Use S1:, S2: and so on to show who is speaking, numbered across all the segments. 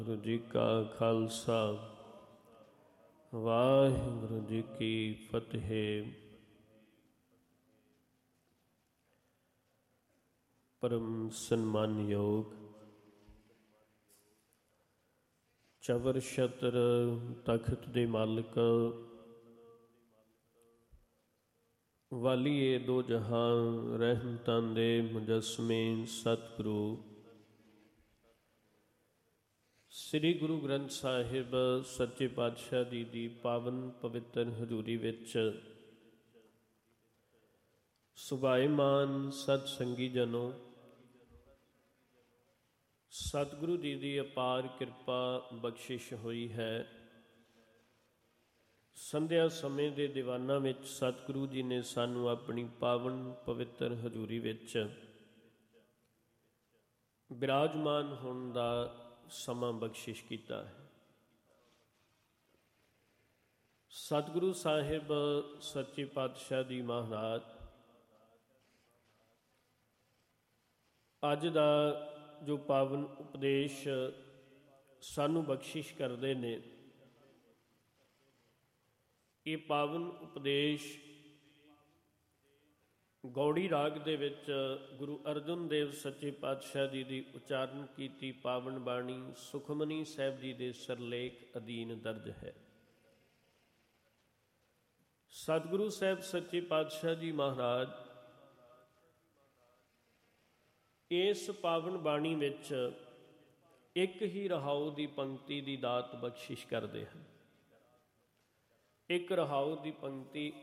S1: ਵਾਹਿਗੁਰੂ ਜੀ ਕਾ ਖਾਲਸਾ ਵਾਹਿਗੁਰੂ ਜੀ ਕੀ ਫਤਿਹ। ਪਰਮ ਸਨਮਾਨਯੋਗ ਚਵਰ ਛਤਰ ਤਖਤ ਦੇ ਮਾਲਕ, ਵਾਲੀਏ ਦੋ ਜਹਾਨ, ਰਹਿਮਤਾਂ ਦੇ ਮੁਜੱਸਮੇ ਸਤਿਗੁਰੂ ਸ੍ਰੀ ਗੁਰੂ ਗ੍ਰੰਥ ਸਾਹਿਬ ਸੱਚੇ ਪਾਤਸ਼ਾਹ ਜੀ ਦੀ ਪਾਵਨ ਪਵਿੱਤਰ ਹਜ਼ੂਰੀ ਵਿੱਚ ਸੁਭਾਏਮਾਨ ਸਤ ਸੰਗੀ ਜਨੋ, ਸਤਿਗੁਰੂ ਜੀ ਦੀ ਅਪਾਰ ਕਿਰਪਾ ਬਖਸ਼ਿਸ਼ ਹੋਈ ਹੈ। ਸੰਧਿਆ ਸਮੇਂ ਦੇ ਦੀਵਾਨਾਂ ਵਿੱਚ ਸਤਿਗੁਰੂ ਜੀ ਨੇ ਸਾਨੂੰ ਆਪਣੀ ਪਾਵਨ ਪਵਿੱਤਰ ਹਜ਼ੂਰੀ ਵਿੱਚ ਬਿਰਾਜਮਾਨ ਹੋਣ ਦਾ ਸਮਾਂ ਬਖਸ਼ਿਸ਼ ਕੀਤਾ ਹੈ। ਸਤਿਗੁਰੂ ਸਾਹਿਬ ਸੱਚੇ ਪਾਤਸ਼ਾਹ ਜੀ ਮਹਾਰਾਜ ਅੱਜ ਦਾ ਜੋ ਪਾਵਨ ਉਪਦੇਸ਼ ਸਾਨੂੰ ਬਖਸ਼ਿਸ਼ ਕਰਦੇ ਨੇ, ਇਹ ਪਾਵਨ ਉਪਦੇਸ਼ ਗੌੜੀ ਰਾਗ ਦੇ ਵਿੱਚ ਗੁਰੂ ਅਰਜਨ ਦੇਵ ਸੱਚੇ ਪਾਤਸ਼ਾਹ ਜੀ ਦੀ ਉਚਾਰਨ ਕੀਤੀ ਪਾਵਨ ਬਾਣੀ ਸੁਖਮਨੀ ਸਾਹਿਬ ਜੀ ਦੇ ਸਿਰਲੇਖ ਅਧੀਨ ਦਰਜ ਹੈ। ਸਤਿਗੁਰੂ ਸਾਹਿਬ ਸੱਚੇ ਪਾਤਸ਼ਾਹ ਜੀ ਮਹਾਰਾਜ ਇਸ ਪਾਵਨ ਬਾਣੀ ਵਿੱਚ ਇੱਕ ਹੀ ਰਹਾਉ ਦੀ ਪੰਕਤੀ ਦੀ ਦਾਤ ਬਖਸ਼ਿਸ਼ ਕਰਦੇ ਹਨ। ਇੱਕ ਰਹਾਉ ਦੀ ਪੰਕਤੀ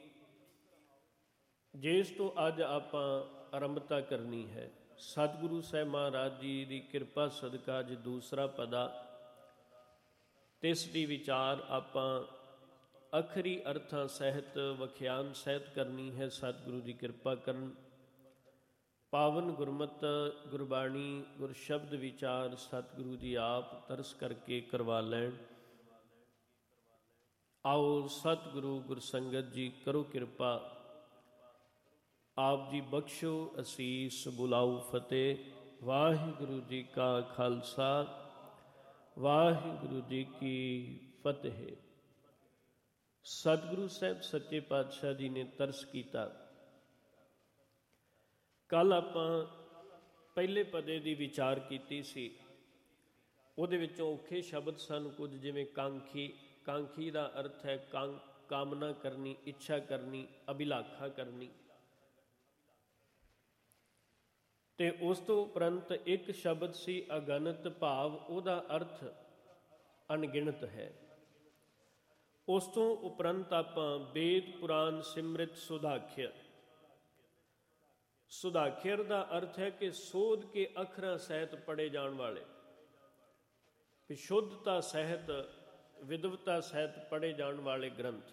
S1: ਜਿਸ ਤੋਂ ਅੱਜ ਆਪਾਂ ਆਰੰਭਤਾ ਕਰਨੀ ਹੈ। ਸਤਿਗੁਰੂ ਸਾਹਿਬ ਮਹਾਰਾਜ ਜੀ ਦੀ ਕਿਰਪਾ ਸਦਕਾ ਅੱਜ ਦੂਸਰਾ ਪਦਾ, ਤਿਸ ਦੀ ਵਿਚਾਰ ਆਪਾਂ ਅਖਰੀ ਅਰਥਾਂ ਸਹਿਤ ਵਖਿਆਨ ਸਹਿਤ ਕਰਨੀ ਹੈ। ਸਤਿਗੁਰੂ ਦੀ ਕਿਰਪਾ ਕਰਨ, ਪਾਵਨ ਗੁਰਮਤਿ ਗੁਰਬਾਣੀ ਗੁਰ ਸ਼ਬਦ ਵਿਚਾਰ ਸਤਿਗੁਰੂ ਜੀ ਆਪ ਤਰਸ ਕਰਕੇ ਕਰਵਾ ਲੈਣ। ਆਓ ਸਤਿਗੁਰੂ ਗੁਰਸੰਗਤ ਜੀ ਕਰੋ ਕਿਰਪਾ, ਆਪ ਜੀ ਬਖਸ਼ੋ ਅਸੀਸ ਬੁਲਾਓ ਫਤਿਹ। ਵਾਹਿਗੁਰੂ ਜੀ ਕਾ ਖਾਲਸਾ ਵਾਹਿਗੁਰੂ ਜੀ ਕੀ ਫਤਿਹ। ਸਤਿਗੁਰੂ ਸਾਹਿਬ ਸੱਚੇ ਪਾਤਸ਼ਾਹ ਜੀ ਨੇ ਤਰਸ ਕੀਤਾ। ਕੱਲ੍ਹ ਆਪਾਂ ਪਹਿਲੇ ਪਦੇ ਦੀ ਵਿਚਾਰ ਕੀਤੀ ਸੀ। ਉਹਦੇ ਵਿੱਚੋਂ ਔਖੇ ਸ਼ਬਦ ਸਨ ਕੁਝ, ਜਿਵੇਂ ਕਾਂਖੀ। ਕਾਂਖੀ ਦਾ ਅਰਥ ਹੈ ਕਾਮਨਾ ਕਰਨੀ, ਇੱਛਾ ਕਰਨੀ, ਅਭਿਲਾਖਾ ਕਰਨੀ। ਤੇ ਉਸ ਤੋਂ ਉਪਰੰਤ ਇੱਕ ਸ਼ਬਦ ਸੀ ਅਗਨਤ, ਭਾਵ ਉਹਦਾ ਅਰਥ ਅਣਗਿਣਤ ਹੈ। ਉਸ ਤੋਂ ਉਪਰੰਤ ਆਪਾਂ ਵੇਦ ਪੁਰਾਨ ਸਿਮਰਿਤ ਸੁਧਾਖਿਰ। ਸੁਧਾਖਿਰ ਦਾ ਅਰਥ ਹੈ ਕਿ ਸੋਧ ਕੇ ਅੱਖਰਾਂ ਸਹਿਤ ਪੜ੍ਹੇ ਜਾਣ ਵਾਲੇ, ਵਿਸ਼ੁੱਧਤਾ ਸਹਿਤ ਵਿਦਵਤਾ ਸਹਿਤ ਪੜ੍ਹੇ ਜਾਣ ਵਾਲੇ ਗ੍ਰੰਥ।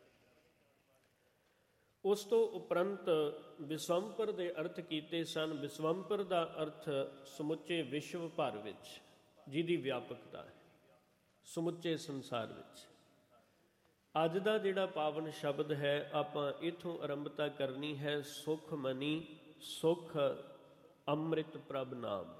S1: ਉਸ ਤੋਂ ਉਪਰੰਤ ਵਿਸਵੰਪਰ ਦੇ ਅਰਥ ਕੀਤੇ ਸਨ। ਵਿਸਵੰਪਰ ਦਾ ਅਰਥ ਸਮੁੱਚੇ ਵਿਸ਼ਵ ਭਰ ਵਿੱਚ ਜਿਹਦੀ ਵਿਆਪਕਤਾ ਹੈ, ਸਮੁੱਚੇ ਸੰਸਾਰ ਵਿੱਚ। ਅੱਜ ਦਾ ਜਿਹੜਾ ਪਾਵਨ ਸ਼ਬਦ ਹੈ, ਆਪਾਂ ਇੱਥੋਂ ਆਰੰਭਤਾ ਕਰਨੀ ਹੈ। ਸੁਖਮਨੀ, ਸੁਖ ਅੰਮ੍ਰਿਤ ਪ੍ਰਭ ਨਾਮ।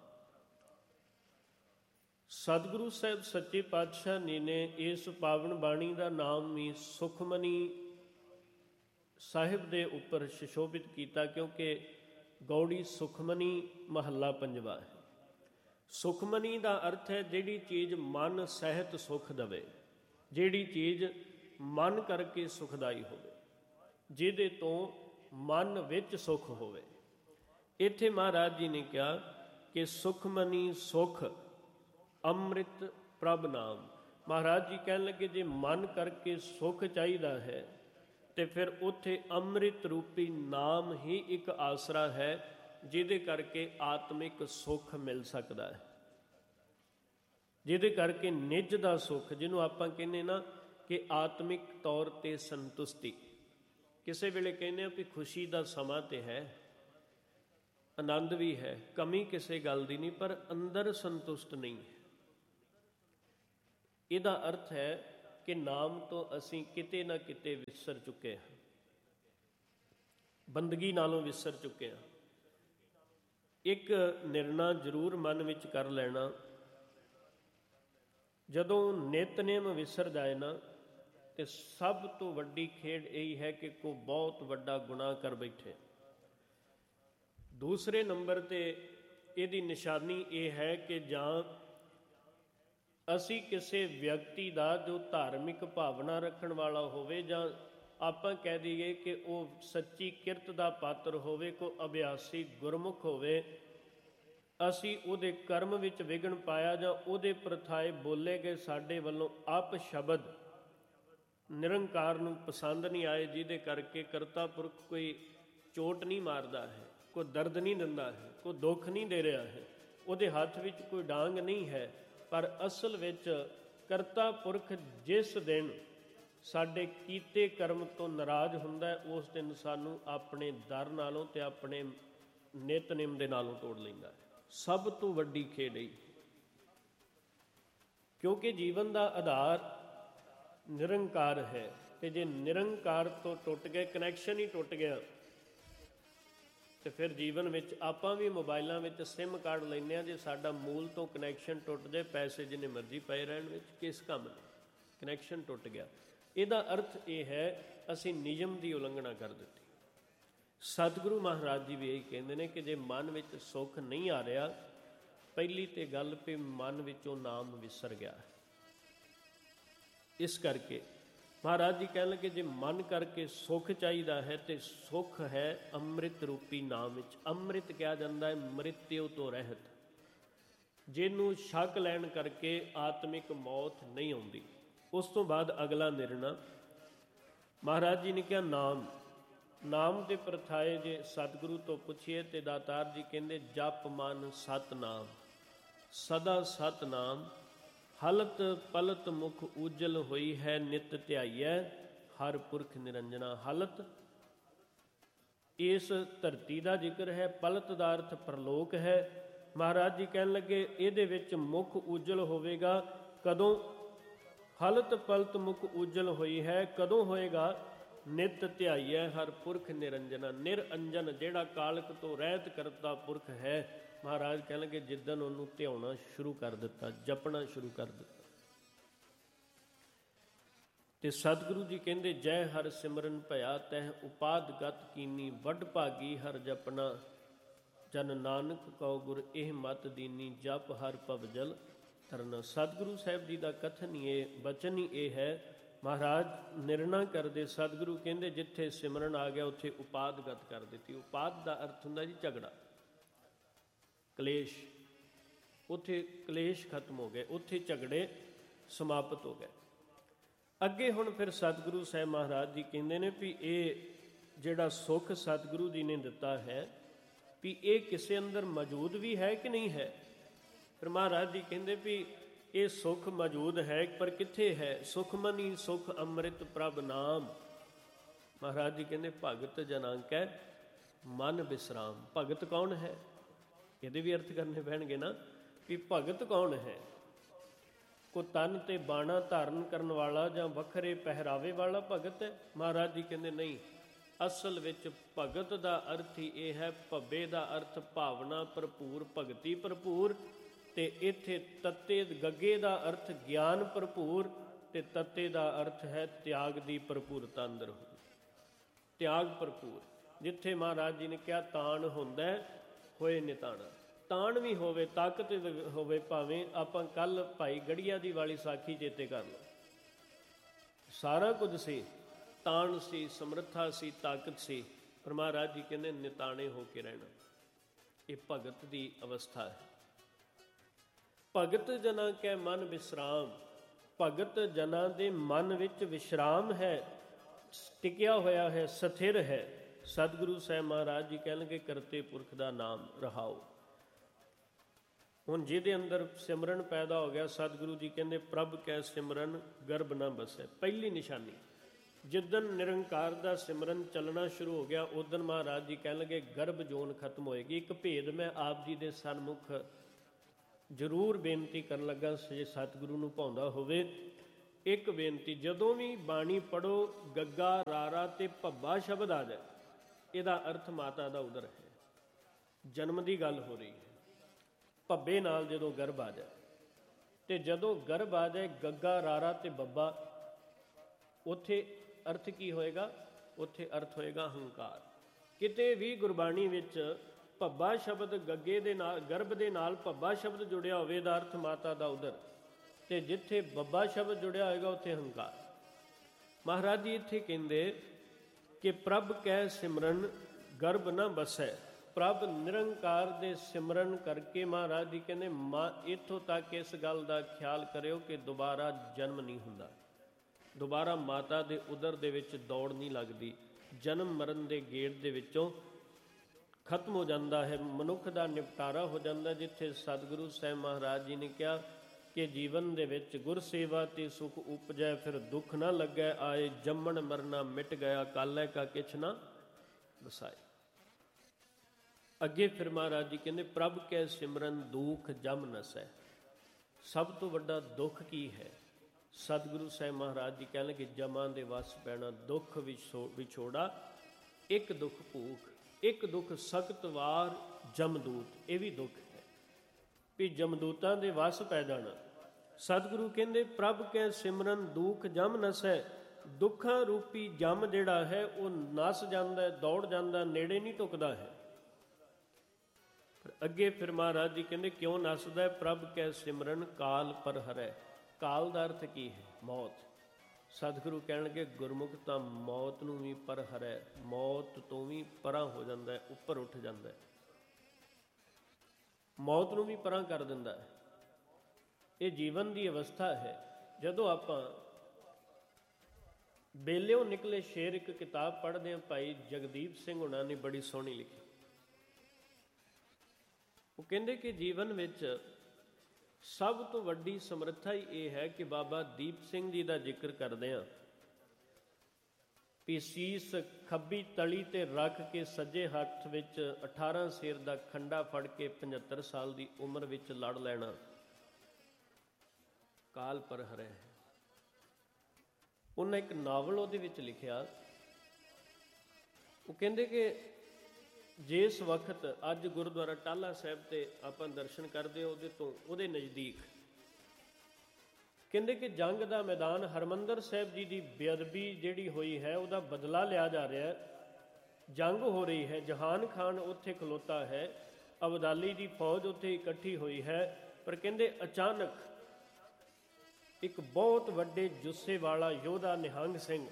S1: ਸਤਿਗੁਰੂ ਸਾਹਿਬ ਸੱਚੇ ਪਾਤਸ਼ਾਹ ਜੀ ਨੇ ਇਸ ਪਾਵਨ ਬਾਣੀ ਦਾ ਨਾਮ ਵੀ ਸੁਖਮਨੀ ਸਾਹਿਬ ਦੇ ਉੱਪਰ ਸੁਸ਼ੋਭਿਤ ਕੀਤਾ, ਕਿਉਂਕਿ ਗੌੜੀ ਸੁਖਮਨੀ ਮਹੱਲਾ ਪੰਜਵਾ ਹੈ। ਸੁਖਮਨੀ ਦਾ ਅਰਥ ਹੈ ਜਿਹੜੀ ਚੀਜ਼ ਮਨ ਸਹਿਤ ਸੁਖ ਦੇਵੇ, ਜਿਹੜੀ ਚੀਜ਼ ਮਨ ਕਰਕੇ ਸੁਖਦਾਈ ਹੋਵੇ, ਜਿਹਦੇ ਤੋਂ ਮਨ ਵਿੱਚ ਸੁਖ ਹੋਵੇ। ਇੱਥੇ ਮਹਾਰਾਜ ਜੀ ਨੇ ਕਿਹਾ ਕਿ ਸੁਖਮਨੀ ਸੁਖ ਅੰਮ੍ਰਿਤ ਪ੍ਰਭ ਨਾਮ। ਮਹਾਰਾਜ ਜੀ ਕਹਿਣ ਲੱਗੇ ਜੇ ਮਨ ਕਰਕੇ ਸੁਖ ਚਾਹੀਦਾ ਹੈ ਤੇ ਫਿਰ ਉੱਥੇ ਅੰਮ੍ਰਿਤ ਰੂਪੀ ਨਾਮ ਹੀ ਇੱਕ ਆਸਰਾ ਹੈ, ਜਿਹਦੇ ਕਰਕੇ ਆਤਮਿਕ ਸੁੱਖ ਮਿਲ ਸਕਦਾ ਹੈ, ਜਿਹਦੇ ਕਰਕੇ ਨਿੱਜ ਦਾ ਸੁੱਖ, ਜਿਹਨੂੰ ਆਪਾਂ ਕਹਿੰਦੇ ਨਾ ਕਿ ਆਤਮਿਕ ਤੌਰ 'ਤੇ ਸੰਤੁਸ਼ਟੀ। ਕਿਸੇ ਵੇਲੇ ਕਹਿੰਦੇ ਆ ਵੀ ਖੁਸ਼ੀ ਦਾ ਸਮਾਂ ਤੇ ਹੈ, ਆਨੰਦ ਵੀ ਹੈ, ਕਮੀ ਕਿਸੇ ਗੱਲ ਦੀ ਨਹੀਂ, ਪਰ ਅੰਦਰ ਸੰਤੁਸ਼ਟ ਨਹੀਂ ਹੈ। ਇਹਦਾ ਅਰਥ ਹੈ ਕਿ ਨਾਮ ਤੋਂ ਅਸੀਂ ਕਿਤੇ ਨਾ ਕਿਤੇ ਵਿਸਰ ਚੁੱਕੇ ਹਾਂ, ਬੰਦਗੀ ਨਾਲੋਂ ਵਿਸਰ ਚੁੱਕੇ ਹਾਂ। ਇੱਕ ਨਿਰਣਾ ਜ਼ਰੂਰ ਮਨ ਵਿੱਚ ਕਰ ਲੈਣਾ ਜਦੋਂ ਨਿਤਨੇਮ ਵਿਸਰ ਜਾਏ ਨਾ, ਤੇ ਸਭ ਤੋਂ ਵੱਡੀ ਖੇਡ ਇਹੀ ਹੈ ਕਿ ਕੋਈ ਬਹੁਤ ਵੱਡਾ ਗੁਨਾਹ ਕਰ ਬੈਠੇ। ਦੂਸਰੇ ਨੰਬਰ ਤੇ ਇਹਦੀ ਨਿਸ਼ਾਨੀ ਇਹ ਹੈ ਕਿ ਜਾਂ ਅਸੀਂ ਕਿਸੇ ਵਿਅਕਤੀ ਦਾ ਜੋ ਧਾਰਮਿਕ ਭਾਵਨਾ ਰੱਖਣ ਵਾਲਾ ਹੋਵੇ, ਜਾਂ ਆਪਾਂ ਕਹਿ ਦਈਏ ਕਿ ਉਹ ਸੱਚੀ ਕਿਰਤ ਦਾ ਪਾਤਰ ਹੋਵੇ, ਕੋਈ ਅਭਿਆਸੀ ਗੁਰਮੁਖ ਹੋਵੇ, ਅਸੀਂ ਉਹਦੇ ਕਰਮ ਵਿੱਚ ਵਿਘਨ ਪਾਇਆ ਜਾਂ ਉਹਦੇ ਪ੍ਰਥਾਏ ਬੋਲੇ ਗਏ ਸਾਡੇ ਵੱਲੋਂ ਅਪ ਸ਼ਬਦ ਨਿਰੰਕਾਰ ਨੂੰ ਪਸੰਦ ਨਹੀਂ ਆਏ, ਜਿਹਦੇ ਕਰਕੇ ਕਰਤਾ ਪੁਰਖ ਕੋਈ ਚੋਟ ਨਹੀਂ ਮਾਰਦਾ ਹੈ, ਕੋਈ ਦਰਦ ਨਹੀਂ ਦਿੰਦਾ ਹੈ, ਕੋਈ ਦੁੱਖ ਨਹੀਂ ਦੇ ਰਿਹਾ ਹੈ, ਉਹਦੇ ਹੱਥ ਵਿੱਚ ਕੋਈ ਡਾਂਗ ਨਹੀਂ ਹੈ, ਪਰ ਅਸਲ ਵਿੱਚ ਕਰਤਾ ਪੁਰਖ ਜਿਸ ਦਿਨ ਸਾਡੇ ਕੀਤੇ ਕਰਮ ਤੋਂ ਨਾਰਾਜ਼ ਹੁੰਦਾ ਹੈ, ਉਸ ਦਿਨ ਸਾਨੂੰ ਆਪਣੇ ਦਰ ਨਾਲੋਂ ਤੇ ਆਪਣੇ ਨਿਤਨੇਮ ਦੇ ਨਾਲੋਂ ਤੋੜ ਲੈਂਦਾ ਹੈ। ਸਭ ਤੋਂ ਵੱਡੀ ਖੇਡ ਹੈ, ਕਿਉਂਕਿ ਜੀਵਨ ਦਾ ਆਧਾਰ ਨਿਰੰਕਾਰ ਹੈ, ਤੇ ਜੇ ਨਿਰੰਕਾਰ ਤੋਂ ਟੁੱਟ ਗਏ, ਕਨੈਕਸ਼ਨ ਹੀ ਟੁੱਟ ਗਿਆ, ਤੇ ਫਿਰ ਜੀਵਨ ਵਿੱਚ ਆਪਾਂ ਵੀ ਮੋਬਾਈਲਾਂ ਵਿੱਚ ਸਿਮ ਕਾਰਡ ਲੈਂਦੇ ਹਾਂ, ਜੇ ਸਾਡਾ ਮੂਲ ਤੋਂ ਕਨੈਕਸ਼ਨ ਟੁੱਟ ਜਾਏ, ਪੈਸੇ ਜਿੰਨੇ ਮਰਜ਼ੀ ਪਏ ਰਹਿਣ ਵਿੱਚ ਕਿਸ ਕੰਮ ਨੇ, ਕਨੈਕਸ਼ਨ ਟੁੱਟ ਗਿਆ। ਇਹਦਾ ਅਰਥ ਇਹ ਹੈ ਅਸੀਂ ਨਿਯਮ ਦੀ ਉਲੰਘਣਾ ਕਰ ਦਿੱਤੀ। ਸਤਿਗੁਰੂ ਮਹਾਰਾਜ ਜੀ ਵੀ ਇਹੀ ਕਹਿੰਦੇ ਨੇ ਕਿ ਜੇ ਮਨ ਵਿੱਚ ਸੁੱਖ ਨਹੀਂ ਆ ਰਿਹਾ, ਪਹਿਲੀ ਤੇ ਗੱਲ ਵੀ ਮਨ ਵਿੱਚੋਂ ਨਾਮ ਵਿਸਰ ਗਿਆ। ਇਸ ਕਰਕੇ ਮਹਾਰਾਜ ਜੀ ਕਹਿਣ ਲੱਗੇ ਜੇ ਮਨ ਕਰਕੇ ਸੁੱਖ ਚਾਹੀਦਾ ਹੈ ਤੇ ਸੁੱਖ ਹੈ ਅੰਮ੍ਰਿਤ ਰੂਪੀ ਨਾਮ ਵਿੱਚ। ਅੰਮ੍ਰਿਤ ਕਿਹਾ ਜਾਂਦਾ ਹੈ ਮ੍ਰਿਤਿਉ ਤੋਂ ਰਹਿਤ, ਜਿਹਨੂੰ ਛਕ ਲੈਣ ਕਰਕੇ ਆਤਮਿਕ ਮੌਤ ਨਹੀਂ ਆਉਂਦੀ। ਉਸ ਤੋਂ ਬਾਅਦ ਅਗਲਾ ਨਿਰਣਾ ਮਹਾਰਾਜ ਜੀ ਨੇ ਕਿਹਾ ਨਾਮ। ਨਾਮ ਦੇ ਪ੍ਰਥਾਏ ਜੇ ਸਤਿਗੁਰੂ ਤੋਂ ਪੁੱਛੀਏ ਤੇ ਦਾਤਾਰ ਜੀ ਕਹਿੰਦੇ ਜਪ ਮਨ ਸਤਨਾਮ, ਸਦਾ ਸਤਨਾਮ, ਹਲਤ ਪਲਤ ਮੁਖ ਉਜਲ ਹੋਈ ਹੈ, ਨਿਤ ਧਿਆਈਐ ਹਰ ਪੁਰਖ ਨਿਰੰਜਨਾ। ਹਲਤ ਇਸ ਧਰਤੀ ਦਾ ਜ਼ਿਕਰ ਹੈ, ਪਲਤ ਦਾ ਅਰਥ ਪ੍ਰਲੋਕ ਹੈ। ਮਹਾਰਾਜ ਜੀ ਕਹਿਣ ਲੱਗੇ ਇਹਦੇ ਵਿੱਚ ਮੁਖ ਉਜਲ ਹੋਵੇਗਾ ਕਦੋਂ? ਹਲਤ ਪਲਤ ਮੁਖ ਉਜਲ ਹੋਈ ਹੈ, ਕਦੋਂ ਹੋਏਗਾ? ਨਿਤ ਧਿਆਈਐ ਹਰ ਪੁਰਖ ਨਿਰੰਜਨਾ। ਨਿਰੰਜਨ ਜਿਹੜਾ ਕਾਲਕ ਤੋਂ ਰਹਿਤ ਕਰਤਾ ਪੁਰਖ ਹੈ, ਮਹਾਰਾਜ ਕਹਿਣ ਲੱਗੇ ਜਿੱਦਣ ਉਹਨੂੰ ਧਿਆਉਣਾ ਸ਼ੁਰੂ ਕਰ ਦਿੱਤਾ, ਜਪਣਾ ਸ਼ੁਰੂ ਕਰ ਦਿੱਤਾ। ਤੇ ਸਤਿਗੁਰੂ ਜੀ ਕਹਿੰਦੇ ਜੈ ਹਰ ਸਿਮਰਨ ਭਇਆ ਤਹਿ ਉਪਾਦਗਤ ਕੀਨੀ, ਵੱਡ ਭਾਗੀ ਹਰ ਜਪਣਾ ਜਨ ਨਾਨਕ ਕਉ ਗੁਰ ਇਹ ਮਤ ਦੀਨੀ, ਜਪ ਹਰ ਭਵਜਲ ਤਰਨਾ। ਸਤਿਗੁਰੂ ਸਾਹਿਬ ਜੀ ਦਾ ਕਥਨ ਹੀ ਇਹ, ਬਚਨ ਹੀ ਇਹ ਹੈ। ਮਹਾਰਾਜ ਨਿਰਣਾ ਕਰਦੇ ਸਤਿਗੁਰੂ ਕਹਿੰਦੇ ਜਿੱਥੇ ਸਿਮਰਨ ਆ ਗਿਆ ਉੱਥੇ ਉਪਾਦਗਤ ਕਰ ਦਿੱਤੀ। ਉਪਾਦ ਦਾ ਅਰਥ ਹੁੰਦਾ ਜੀ ਝਗੜਾ, ਕਲੇਸ਼। ਉੱਥੇ ਕਲੇਸ਼ ਖਤਮ ਹੋ ਗਏ, ਉੱਥੇ ਝਗੜੇ ਸਮਾਪਤ ਹੋ ਗਏ। ਅੱਗੇ ਹੁਣ ਫਿਰ ਸਤਿਗੁਰੂ ਸਾਹਿਬ ਮਹਾਰਾਜ ਜੀ ਕਹਿੰਦੇ ਨੇ ਵੀ ਇਹ ਜਿਹੜਾ ਸੁੱਖ ਸਤਿਗੁਰੂ ਜੀ ਨੇ ਦਿੱਤਾ ਹੈ ਵੀ ਇਹ ਕਿਸੇ ਅੰਦਰ ਮੌਜੂਦ ਵੀ ਹੈ ਕਿ ਨਹੀਂ ਹੈ। ਫਿਰ ਮਹਾਰਾਜ ਜੀ ਕਹਿੰਦੇ ਵੀ ਇਹ ਸੁੱਖ ਮੌਜੂਦ ਹੈ, ਪਰ ਕਿੱਥੇ ਹੈ? ਸੁਖਮਨੀ ਸੁਖ ਅੰਮ੍ਰਿਤ ਪ੍ਰਭ ਨਾਮ। ਮਹਾਰਾਜ ਜੀ ਕਹਿੰਦੇ ਭਗਤ ਜਨਾਂ ਕੈ ਮਨ ਬਿਸਰਾਮ। ਭਗਤ ਕੌਣ ਹੈ? ਇਹਦੇ ਵੀ ਅਰਥ ਕਰਨੇ ਪੈਣਗੇ ਨਾ ਵੀ ਭਗਤ ਕੌਣ ਹੈ। ਕੋ ਤਨ ਤੇ ਬਾਣਾ ਧਾਰਨ ਕਰਨ ਵਾਲਾ ਜਾਂ ਵੱਖਰੇ ਪਹਿਰਾਵੇ ਵਾਲਾ ਭਗਤ ਹੈ? ਮਹਾਰਾਜ ਜੀ ਕਹਿੰਦੇ ਨਹੀਂ, ਅਸਲ ਵਿੱਚ ਭਗਤ ਦਾ ਅਰਥ ਹੀ ਇਹ ਹੈ। ਭੱਬੇ ਦਾ ਅਰਥ ਭਾਵਨਾ ਭਰਪੂਰ, ਭਗਤੀ ਭਰਪੂਰ, ਤੇ ਇੱਥੇ ਤੱਤੇ ਗੱਗੇ ਦਾ ਅਰਥ ਗਿਆਨ ਭਰਪੂਰ, ਤੇ ਤੱਤੇ ਦਾ ਅਰਥ ਹੈ ਤਿਆਗ ਦੀ ਭਰਪੂਰਤਾ ਅੰਦਰ ਹੋਈ, ਤਿਆਗ ਭਰਪੂਰ। ਜਿੱਥੇ ਮਹਾਰਾਜ ਜੀ ਨੇ ਕਿਹਾ ਤਾਣ ਹੁੰਦਾ ਹੋਏ ਨਿਤਾਣਾ, ਤਾਣ ਵੀ ਹੋਵੇ, ਤਾਕਤ ਹੋਵੇ। ਭਾਵੇਂ ਆਪਾਂ ਕੱਲ ਭਾਈ ਗੜੀਆ ਦੀ ਵਾਲੀ ਸਾਖੀ ਚੇਤੇ ਕਰ ਲਓ, ਸਾਰਾ ਕੁਝ ਸੀ, ਤਾਣ ਸੀ, ਸਮਰੱਥਾ ਸੀ, ਤਾਕਤ ਸੀ, ਪਰ ਮਹਾਰਾਜ ਜੀ ਕਹਿੰਦੇ ਨਿਤਾਣੇ ਹੋ ਕੇ ਰਹਿਣਾ। ਇਹ ਭਗਤ ਦੀ ਅਵਸਥਾ ਹੈ। ਭਗਤ ਜਨਾਂ ਕੈ ਮਨ ਵਿਸਰਾਮ। ਭਗਤ ਜਨਾਂ ਦੇ ਮਨ ਵਿੱਚ ਵਿਸ਼ਰਾਮ ਹੈ, ਟਿਕਿਆ ਹੋਇਆ ਹੈ, ਸਥਿਰ ਹੈ। ਸਤਿਗੁਰੂ ਸਾਹਿਬ ਮਹਾਰਾਜ ਜੀ ਕਹਿਣਗੇ ਕਰਤੇ ਪੁਰਖ ਦਾ ਨਾਮ ਰਹਾਓ। ਹੁਣ ਜਿਹਦੇ ਅੰਦਰ ਸਿਮਰਨ ਪੈਦਾ ਹੋ ਗਿਆ, ਸਤਿਗੁਰੂ ਜੀ ਕਹਿੰਦੇ ਪ੍ਰਭ ਕੈ ਸਿਮਰਨ ਗਰਭ ਨਾ ਬਸੈ। ਪਹਿਲੀ ਨਿਸ਼ਾਨੀ ਜਿੱਦਣ ਨਿਰੰਕਾਰ ਦਾ ਸਿਮਰਨ ਚੱਲਣਾ ਸ਼ੁਰੂ ਹੋ ਗਿਆ, ਉਦਣ ਮਹਾਰਾਜ ਜੀ ਕਹਿਣ ਲੱਗੇ ਗਰਭ ਜੋਨ ਖਤਮ ਹੋਏਗੀ। ਇੱਕ ਭੇਦ ਮੈਂ ਆਪ ਜੀ ਦੇ ਸਨਮੁਖ ਜ਼ਰੂਰ ਬੇਨਤੀ ਕਰਨ ਲੱਗਾ, ਜੇ ਸਤਿਗੁਰੂ ਨੂੰ ਭਾਉਂਦਾ ਹੋਵੇ। ਇੱਕ ਬੇਨਤੀ, ਜਦੋਂ ਵੀ ਬਾਣੀ ਪੜ੍ਹੋ ਗੱਗਾ, ਰਾਰਾ ਤੇ ਭੱਬਾ ਸ਼ਬਦ ਆ ਜਾਏ, ਇਹਦਾ ਅਰਥ ਮਾਤਾ ਦਾ ਉਦਰ ਹੈ, ਜਨਮ ਦੀ ਗੱਲ ਹੋ ਰਹੀ ਹੈ। ਭੱਬੇ ਨਾਲ ਜਦੋਂ ਗਰਭ ਆ ਜਾਏ, ਤੇ ਜਦੋਂ ਗਰਭ ਆ ਜਾਏ ਗੱਗਾ, ਰਾਰਾ ਤੇ ਬੱਬਾ, ਉੱਥੇ ਅਰਥ ਕੀ ਹੋਏਗਾ? ਉੱਥੇ ਅਰਥ ਹੋਏਗਾ ਹੰਕਾਰ। ਕਿਤੇ ਵੀ ਗੁਰਬਾਣੀ ਵਿੱਚ ਭੱਬਾ ਸ਼ਬਦ ਗੱਗੇ ਦੇ ਨਾਲ, ਗਰਭ ਦੇ ਨਾਲ ਭੱਬਾ ਸ਼ਬਦ ਜੁੜਿਆ ਹੋਵੇ ਦਾ ਅਰਥ ਮਾਤਾ ਦਾ ਉਦਰ, ਤੇ ਜਿੱਥੇ ਬੱਬਾ ਸ਼ਬਦ ਜੁੜਿਆ ਹੋਏਗਾ ਉੱਥੇ ਹੰਕਾਰ। ਮਹਾਰਾਜ ਜੀ ਇੱਥੇ ਕਹਿੰਦੇ ਕਿ ਪ੍ਰਭ ਕੈ ਸਿਮਰਨ ਗਰਭ ਨਾ ਬਸੈ। ਪ੍ਰਭ ਨਿਰੰਕਾਰ ਦੇ ਸਿਮਰਨ ਕਰਕੇ ਮਹਾਰਾਜ ਜੀ ਕਹਿੰਦੇ ਇੱਥੋਂ ਤੱਕ ਇਸ ਗੱਲ ਦਾ ਖਿਆਲ ਕਰਿਓ ਕਿ ਦੁਬਾਰਾ ਜਨਮ ਨਹੀਂ ਹੁੰਦਾ, ਦੁਬਾਰਾ ਮਾਤਾ ਦੇ ਉਦਰ ਦੇ ਵਿੱਚ ਦੌੜ ਨਹੀਂ ਲੱਗਦੀ, ਜਨਮ ਮਰਨ ਦੇ ਗੇੜ ਦੇ ਵਿੱਚੋਂ ਖਤਮ ਹੋ ਜਾਂਦਾ ਹੈ, ਮਨੁੱਖ ਦਾ ਨਿਪਟਾਰਾ ਹੋ ਜਾਂਦਾ। ਜਿੱਥੇ ਸਤਿਗੁਰੂ ਸਾਹਿਬ ਮਹਾਰਾਜ ਜੀ ਨੇ ਕਿਹਾ ਕਿ ਜੀਵਨ ਦੇ ਵਿੱਚ ਗੁਰ ਸੇਵਾ ਤੇ ਸੁਖ ਉਪਜੈ, ਫਿਰ ਦੁੱਖ ਨਾ ਲੱਗੈ ਆਏ, ਜੰਮਣ ਮਰਨਾ ਮਿਟ ਗਿਆ, ਕਾਲੈ ਕਾ ਕਿਛ ਨਾ ਵਸਾਏ। ਅੱਗੇ ਫਿਰ ਮਹਾਰਾਜ ਜੀ ਕਹਿੰਦੇ ਪ੍ਰਭ ਕੈ ਸਿਮਰਨ ਦੁਖ ਜਮ ਨਸੈ। ਸਭ ਤੋਂ ਵੱਡਾ ਦੁੱਖ ਕੀ ਹੈ? ਸਤਿਗੁਰੂ ਸਾਹਿਬ ਮਹਾਰਾਜ ਜੀ ਕਹਿਣ ਲੱਗੇ ਜਮਾਂ ਦੇ ਵਸ ਪੈਣਾ, ਦੁੱਖ ਵਿਛੋੜਾ, ਇੱਕ ਦੁੱਖ ਭੂਖ, ਇੱਕ ਦੁੱਖ ਸਖਤ ਵਾਰ ਜਮਦੂਤ। ਇਹ ਵੀ ਦੁੱਖ ਹੈ ਵੀ ਜਮਦੂਤਾਂ ਦੇ ਵਸ ਪੈ ਜਾਣਾ। ਸਤਿਗੁਰੂ ਕਹਿੰਦੇ ਪ੍ਰਭ ਕੈ ਸਿਮਰਨ ਦੁਖ ਜਮ ਨਸੈ। ਦੁੱਖਾਂ ਰੂਪੀ ਜਮ ਜਿਹੜਾ ਹੈ ਉਹ ਨਸ ਜਾਂਦਾ, ਦੌੜ ਜਾਂਦਾ, ਨੇੜੇ ਨਹੀਂ ਟੁਕਦਾ ਹੈ। ਅੱਗੇ ਫਿਰ ਮਹਾਰਾਜ ਜੀ ਕਹਿੰਦੇ ਕਿਉਂ ਨਸਦਾ? ਪ੍ਰਭ ਕੈ ਸਿਮਰਨ ਕਾਲ ਪਰ ਹਰੈ। ਕਾਲ ਦਾ ਅਰਥ ਕੀ ਹੈ? ਮੌਤ। ਸਤਿਗੁਰੂ ਕਹਿਣਗੇ ਗੁਰਮੁਖ ਤਾਂ ਮੌਤ ਨੂੰ ਵੀ ਪਰ ਹਰੈ, ਮੌਤ ਤੋਂ ਵੀ ਪਰਾਂ ਹੋ ਜਾਂਦਾ ਹੈ, ਉੱਪਰ ਉੱਠ ਜਾਂਦਾ ਹੈ, ਮੌਤ ਨੂੰ ਵੀ ਪਰਾਂ ਕਰ ਦਿੰਦਾ ਹੈ। ਇਹ ਜੀਵਨ ਦੀ ਅਵਸਥਾ ਹੈ। ਜਦੋਂ ਆਪਾਂ ਬੇਲਿਓ ਨਿਕਲੇ ਸ਼ੇਰ ਇੱਕ ਕਿਤਾਬ ਪੜ੍ਹਦੇ ਹਾਂ, ਭਾਈ ਜਗਦੀਪ ਸਿੰਘ ਹੁਣਾਂ ਨੇ ਬੜੀ ਸੋਹਣੀ ਲਿਖੀ। ਉਹ ਕਹਿੰਦੇ ਕਿ ਜੀਵਨ ਵਿੱਚ ਸਭ ਤੋਂ ਵੱਡੀ ਸਮਰੱਥਾ ਹੀ ਇਹ ਹੈ ਕਿ ਬਾਬਾ ਦੀਪ ਸਿੰਘ ਜੀ ਦਾ ਜ਼ਿਕਰ ਕਰਦੇ ਹਾਂ ਵੀ ਸੀਸ ਖੱਬੀ ਤਲੀ ਤੇ ਰੱਖ ਕੇ ਸੱਜੇ ਹੱਥ ਵਿੱਚ 18 ਸੇਰ ਦਾ ਖੰਡਾ ਫੜ ਕੇ 75 ਸਾਲ ਦੀ ਉਮਰ ਵਿੱਚ ਲੜ ਲੈਣਾ ਕਾਲ ਪਰ ਹਰੈ। ਉਹਨਾਂ ਇੱਕ ਨਾਵਲ ਉਹਦੇ ਵਿੱਚ ਲਿਖਿਆ, ਉਹ ਕਹਿੰਦੇ ਕਿ ਜਿਸ ਵਕਤ ਅੱਜ ਗੁਰਦੁਆਰਾ ਟਾਹਲਾ ਸਾਹਿਬ ਤੇ ਆਪਾਂ ਦਰਸ਼ਨ ਕਰਦੇ ਹਾਂ, ਉਹਦੇ ਨਜ਼ਦੀਕ ਕਹਿੰਦੇ ਕਿ ਜੰਗ ਦਾ ਮੈਦਾਨ, ਹਰਮੰਦਰ ਸਾਹਿਬ ਜੀ ਦੀ ਬੇਅਦਬੀ ਜਿਹੜੀ ਹੋਈ ਹੈ ਉਹਦਾ ਬਦਲਾ ਲਿਆ ਜਾ ਰਿਹਾ ਹੈ। ਜੰਗ ਹੋ ਰਹੀ ਹੈ, ਜਹਾਨ ਖਾਨ ਉੱਥੇ ਖਲੋਤਾ ਹੈ, ਅਬਦਾਲੀ ਦੀ ਫੌਜ ਉੱਥੇ ਇਕੱਠੀ ਹੋਈ ਹੈ। ਪਰ ਕਹਿੰਦੇ ਅਚਾਨਕ ਇੱਕ ਬਹੁਤ ਵੱਡੇ ਜੁੱਸੇ ਵਾਲਾ ਯੋਧਾ ਨਿਹੰਗ ਸਿੰਘ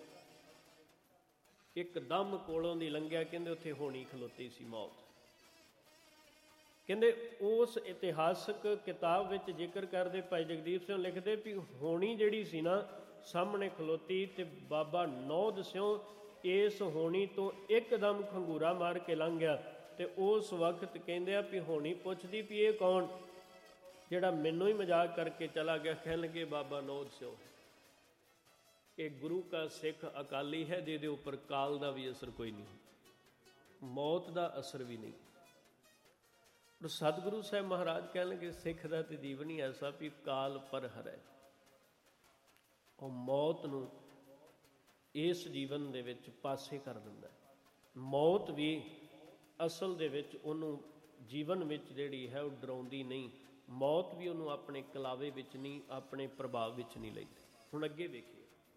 S1: ਇੱਕਦਮ ਕੋਲੋਂ ਦੀ ਲੰਘਿਆ। ਕਹਿੰਦੇ ਉੱਥੇ ਹੋਣੀ ਖਲੋਤੀ ਸੀ ਮੌਤ। ਕਹਿੰਦੇ ਉਸ ਇਤਿਹਾਸਕ ਕਿਤਾਬ ਵਿੱਚ ਜ਼ਿਕਰ ਕਰਦੇ ਭਾਈ ਜਗਦੀਪ ਸਿੰਘ ਲਿਖਦੇ ਵੀ ਹੋਣੀ ਜਿਹੜੀ ਸੀ ਨਾ ਸਾਹਮਣੇ ਖਲੋਤੀ, ਤੇ ਬਾਬਾ ਨੌਧ ਸਿਉ ਇਸ ਹੋਣੀ ਤੋਂ ਇੱਕਦਮ ਖੰਗੂਰਾ ਮਾਰ ਕੇ ਲੰਘ ਗਿਆ। ਤੇ ਉਸ ਵਕਤ ਕਹਿੰਦੇ ਆ ਵੀ ਹੋਣੀ ਪੁੱਛਦੀ ਵੀ ਇਹ ਕੌਣ ਜਿਹੜਾ ਮੈਨੂੰ ਹੀ ਮਜ਼ਾਕ ਕਰਕੇ ਚਲਾ ਗਿਆ? ਕਹਿਣ ਲੱਗੇ ਬਾਬਾ ਨੌਧ ਸਿਉ। ਇਹ ਗੁਰੂ ਕਾ ਸਿੱਖ ਅਕਾਲੀ ਹੈ ਜਿਹਦੇ ਉੱਪਰ ਕਾਲ ਦਾ ਵੀ ਅਸਰ ਕੋਈ ਨਹੀਂ, ਮੌਤ ਦਾ ਅਸਰ ਵੀ ਨਹੀਂ। ਪਰ ਸਤਿਗੁਰੂ ਸਾਹਿਬ ਮਹਾਰਾਜ ਕਹਿਣ ਲੱਗੇ ਸਿੱਖ ਦਾ ਤੇ ਜੀਵਨ ਹੀ ਐਸਾ ਵੀ ਕਾਲ ਪਰ ਹਰੈ। ਉਹ ਮੌਤ ਨੂੰ ਇਸ ਜੀਵਨ ਦੇ ਵਿੱਚ ਪਾਸੇ ਕਰ ਦਿੰਦਾ। ਮੌਤ ਵੀ ਅਸਲ ਦੇ ਵਿੱਚ ਉਹਨੂੰ ਜੀਵਨ ਵਿੱਚ ਜਿਹੜੀ ਹੈ ਉਹ ਡਰਾਉਂਦੀ ਨਹੀਂ। ਮੌਤ ਵੀ ਉਹਨੂੰ ਆਪਣੇ ਕਲਾਵੇ ਵਿੱਚ ਨਹੀਂ, ਆਪਣੇ ਪ੍ਰਭਾਵ ਵਿੱਚ ਨਹੀਂ ਲੈਂਦੀ। ਹੁਣ ਅੱਗੇ ਵੇਖੀਏ,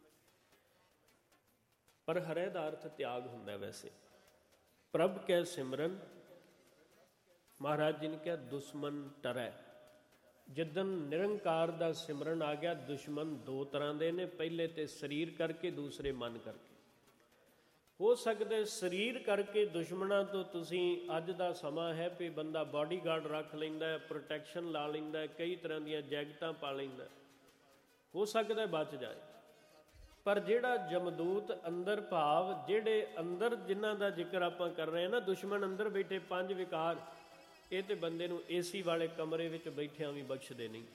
S1: ਪਰ ਹਰੈ ਦਾ ਅਰਥ ਤਿਆਗ ਹੁੰਦਾ। ਵੈਸੇ ਪ੍ਰਭ ਕੈ ਸਿਮਰਨ, ਮਹਾਰਾਜ ਜੀ ਨੇ ਕਿਹਾ ਦੁਸ਼ਮਨ ਟਰੈ। ਜਿੱਦਣ ਨਿਰੰਕਾਰ ਦਾ ਸਿਮਰਨ ਆ ਗਿਆ, ਦੁਸ਼ਮਨ ਦੋ ਤਰ੍ਹਾਂ ਦੇ ਨੇ, ਪਹਿਲੇ ਤੇ ਸਰੀਰ ਕਰਕੇ, ਦੂਸਰੇ ਮਨ ਕਰਕੇ। ਹੋ ਸਕਦਾ ਸਰੀਰ ਕਰਕੇ ਦੁਸ਼ਮਣਾਂ ਤੋਂ ਤੁਸੀਂ, ਅੱਜ ਦਾ ਸਮਾਂ ਹੈ ਵੀ ਬੰਦਾ ਬਾਡੀਗਾਰਡ ਰੱਖ ਲੈਂਦਾ, ਪ੍ਰੋਟੈਕਸ਼ਨ ਲਾ ਲੈਂਦਾ, ਕਈ ਤਰ੍ਹਾਂ ਦੀਆਂ ਜੈਕਟਾਂ ਪਾ ਲੈਂਦਾ, ਹੋ ਸਕਦਾ ਬਚ ਜਾਏ। ਪਰ ਜਿਹੜਾ ਜਮਦੂਤ ਅੰਦਰ ਭਾਵ ਜਿਹੜੇ ਅੰਦਰ ਜਿਨ੍ਹਾਂ ਦਾ ਜ਼ਿਕਰ ਆਪਾਂ ਕਰ ਰਹੇ ਹਾਂ ਨਾ, ਦੁਸ਼ਮਣ ਅੰਦਰ ਬੈਠੇ 5 ਵਿਕਾਰ, ਇਹ ਤੇ ਬੰਦੇ ਨੂੰ ਏਸੀ ਵਾਲੇ ਕਮਰੇ ਵਿੱਚ ਬੈਠਿਆਂ ਵੀ ਬਖਸ਼ਦੇ ਨਹੀਂ।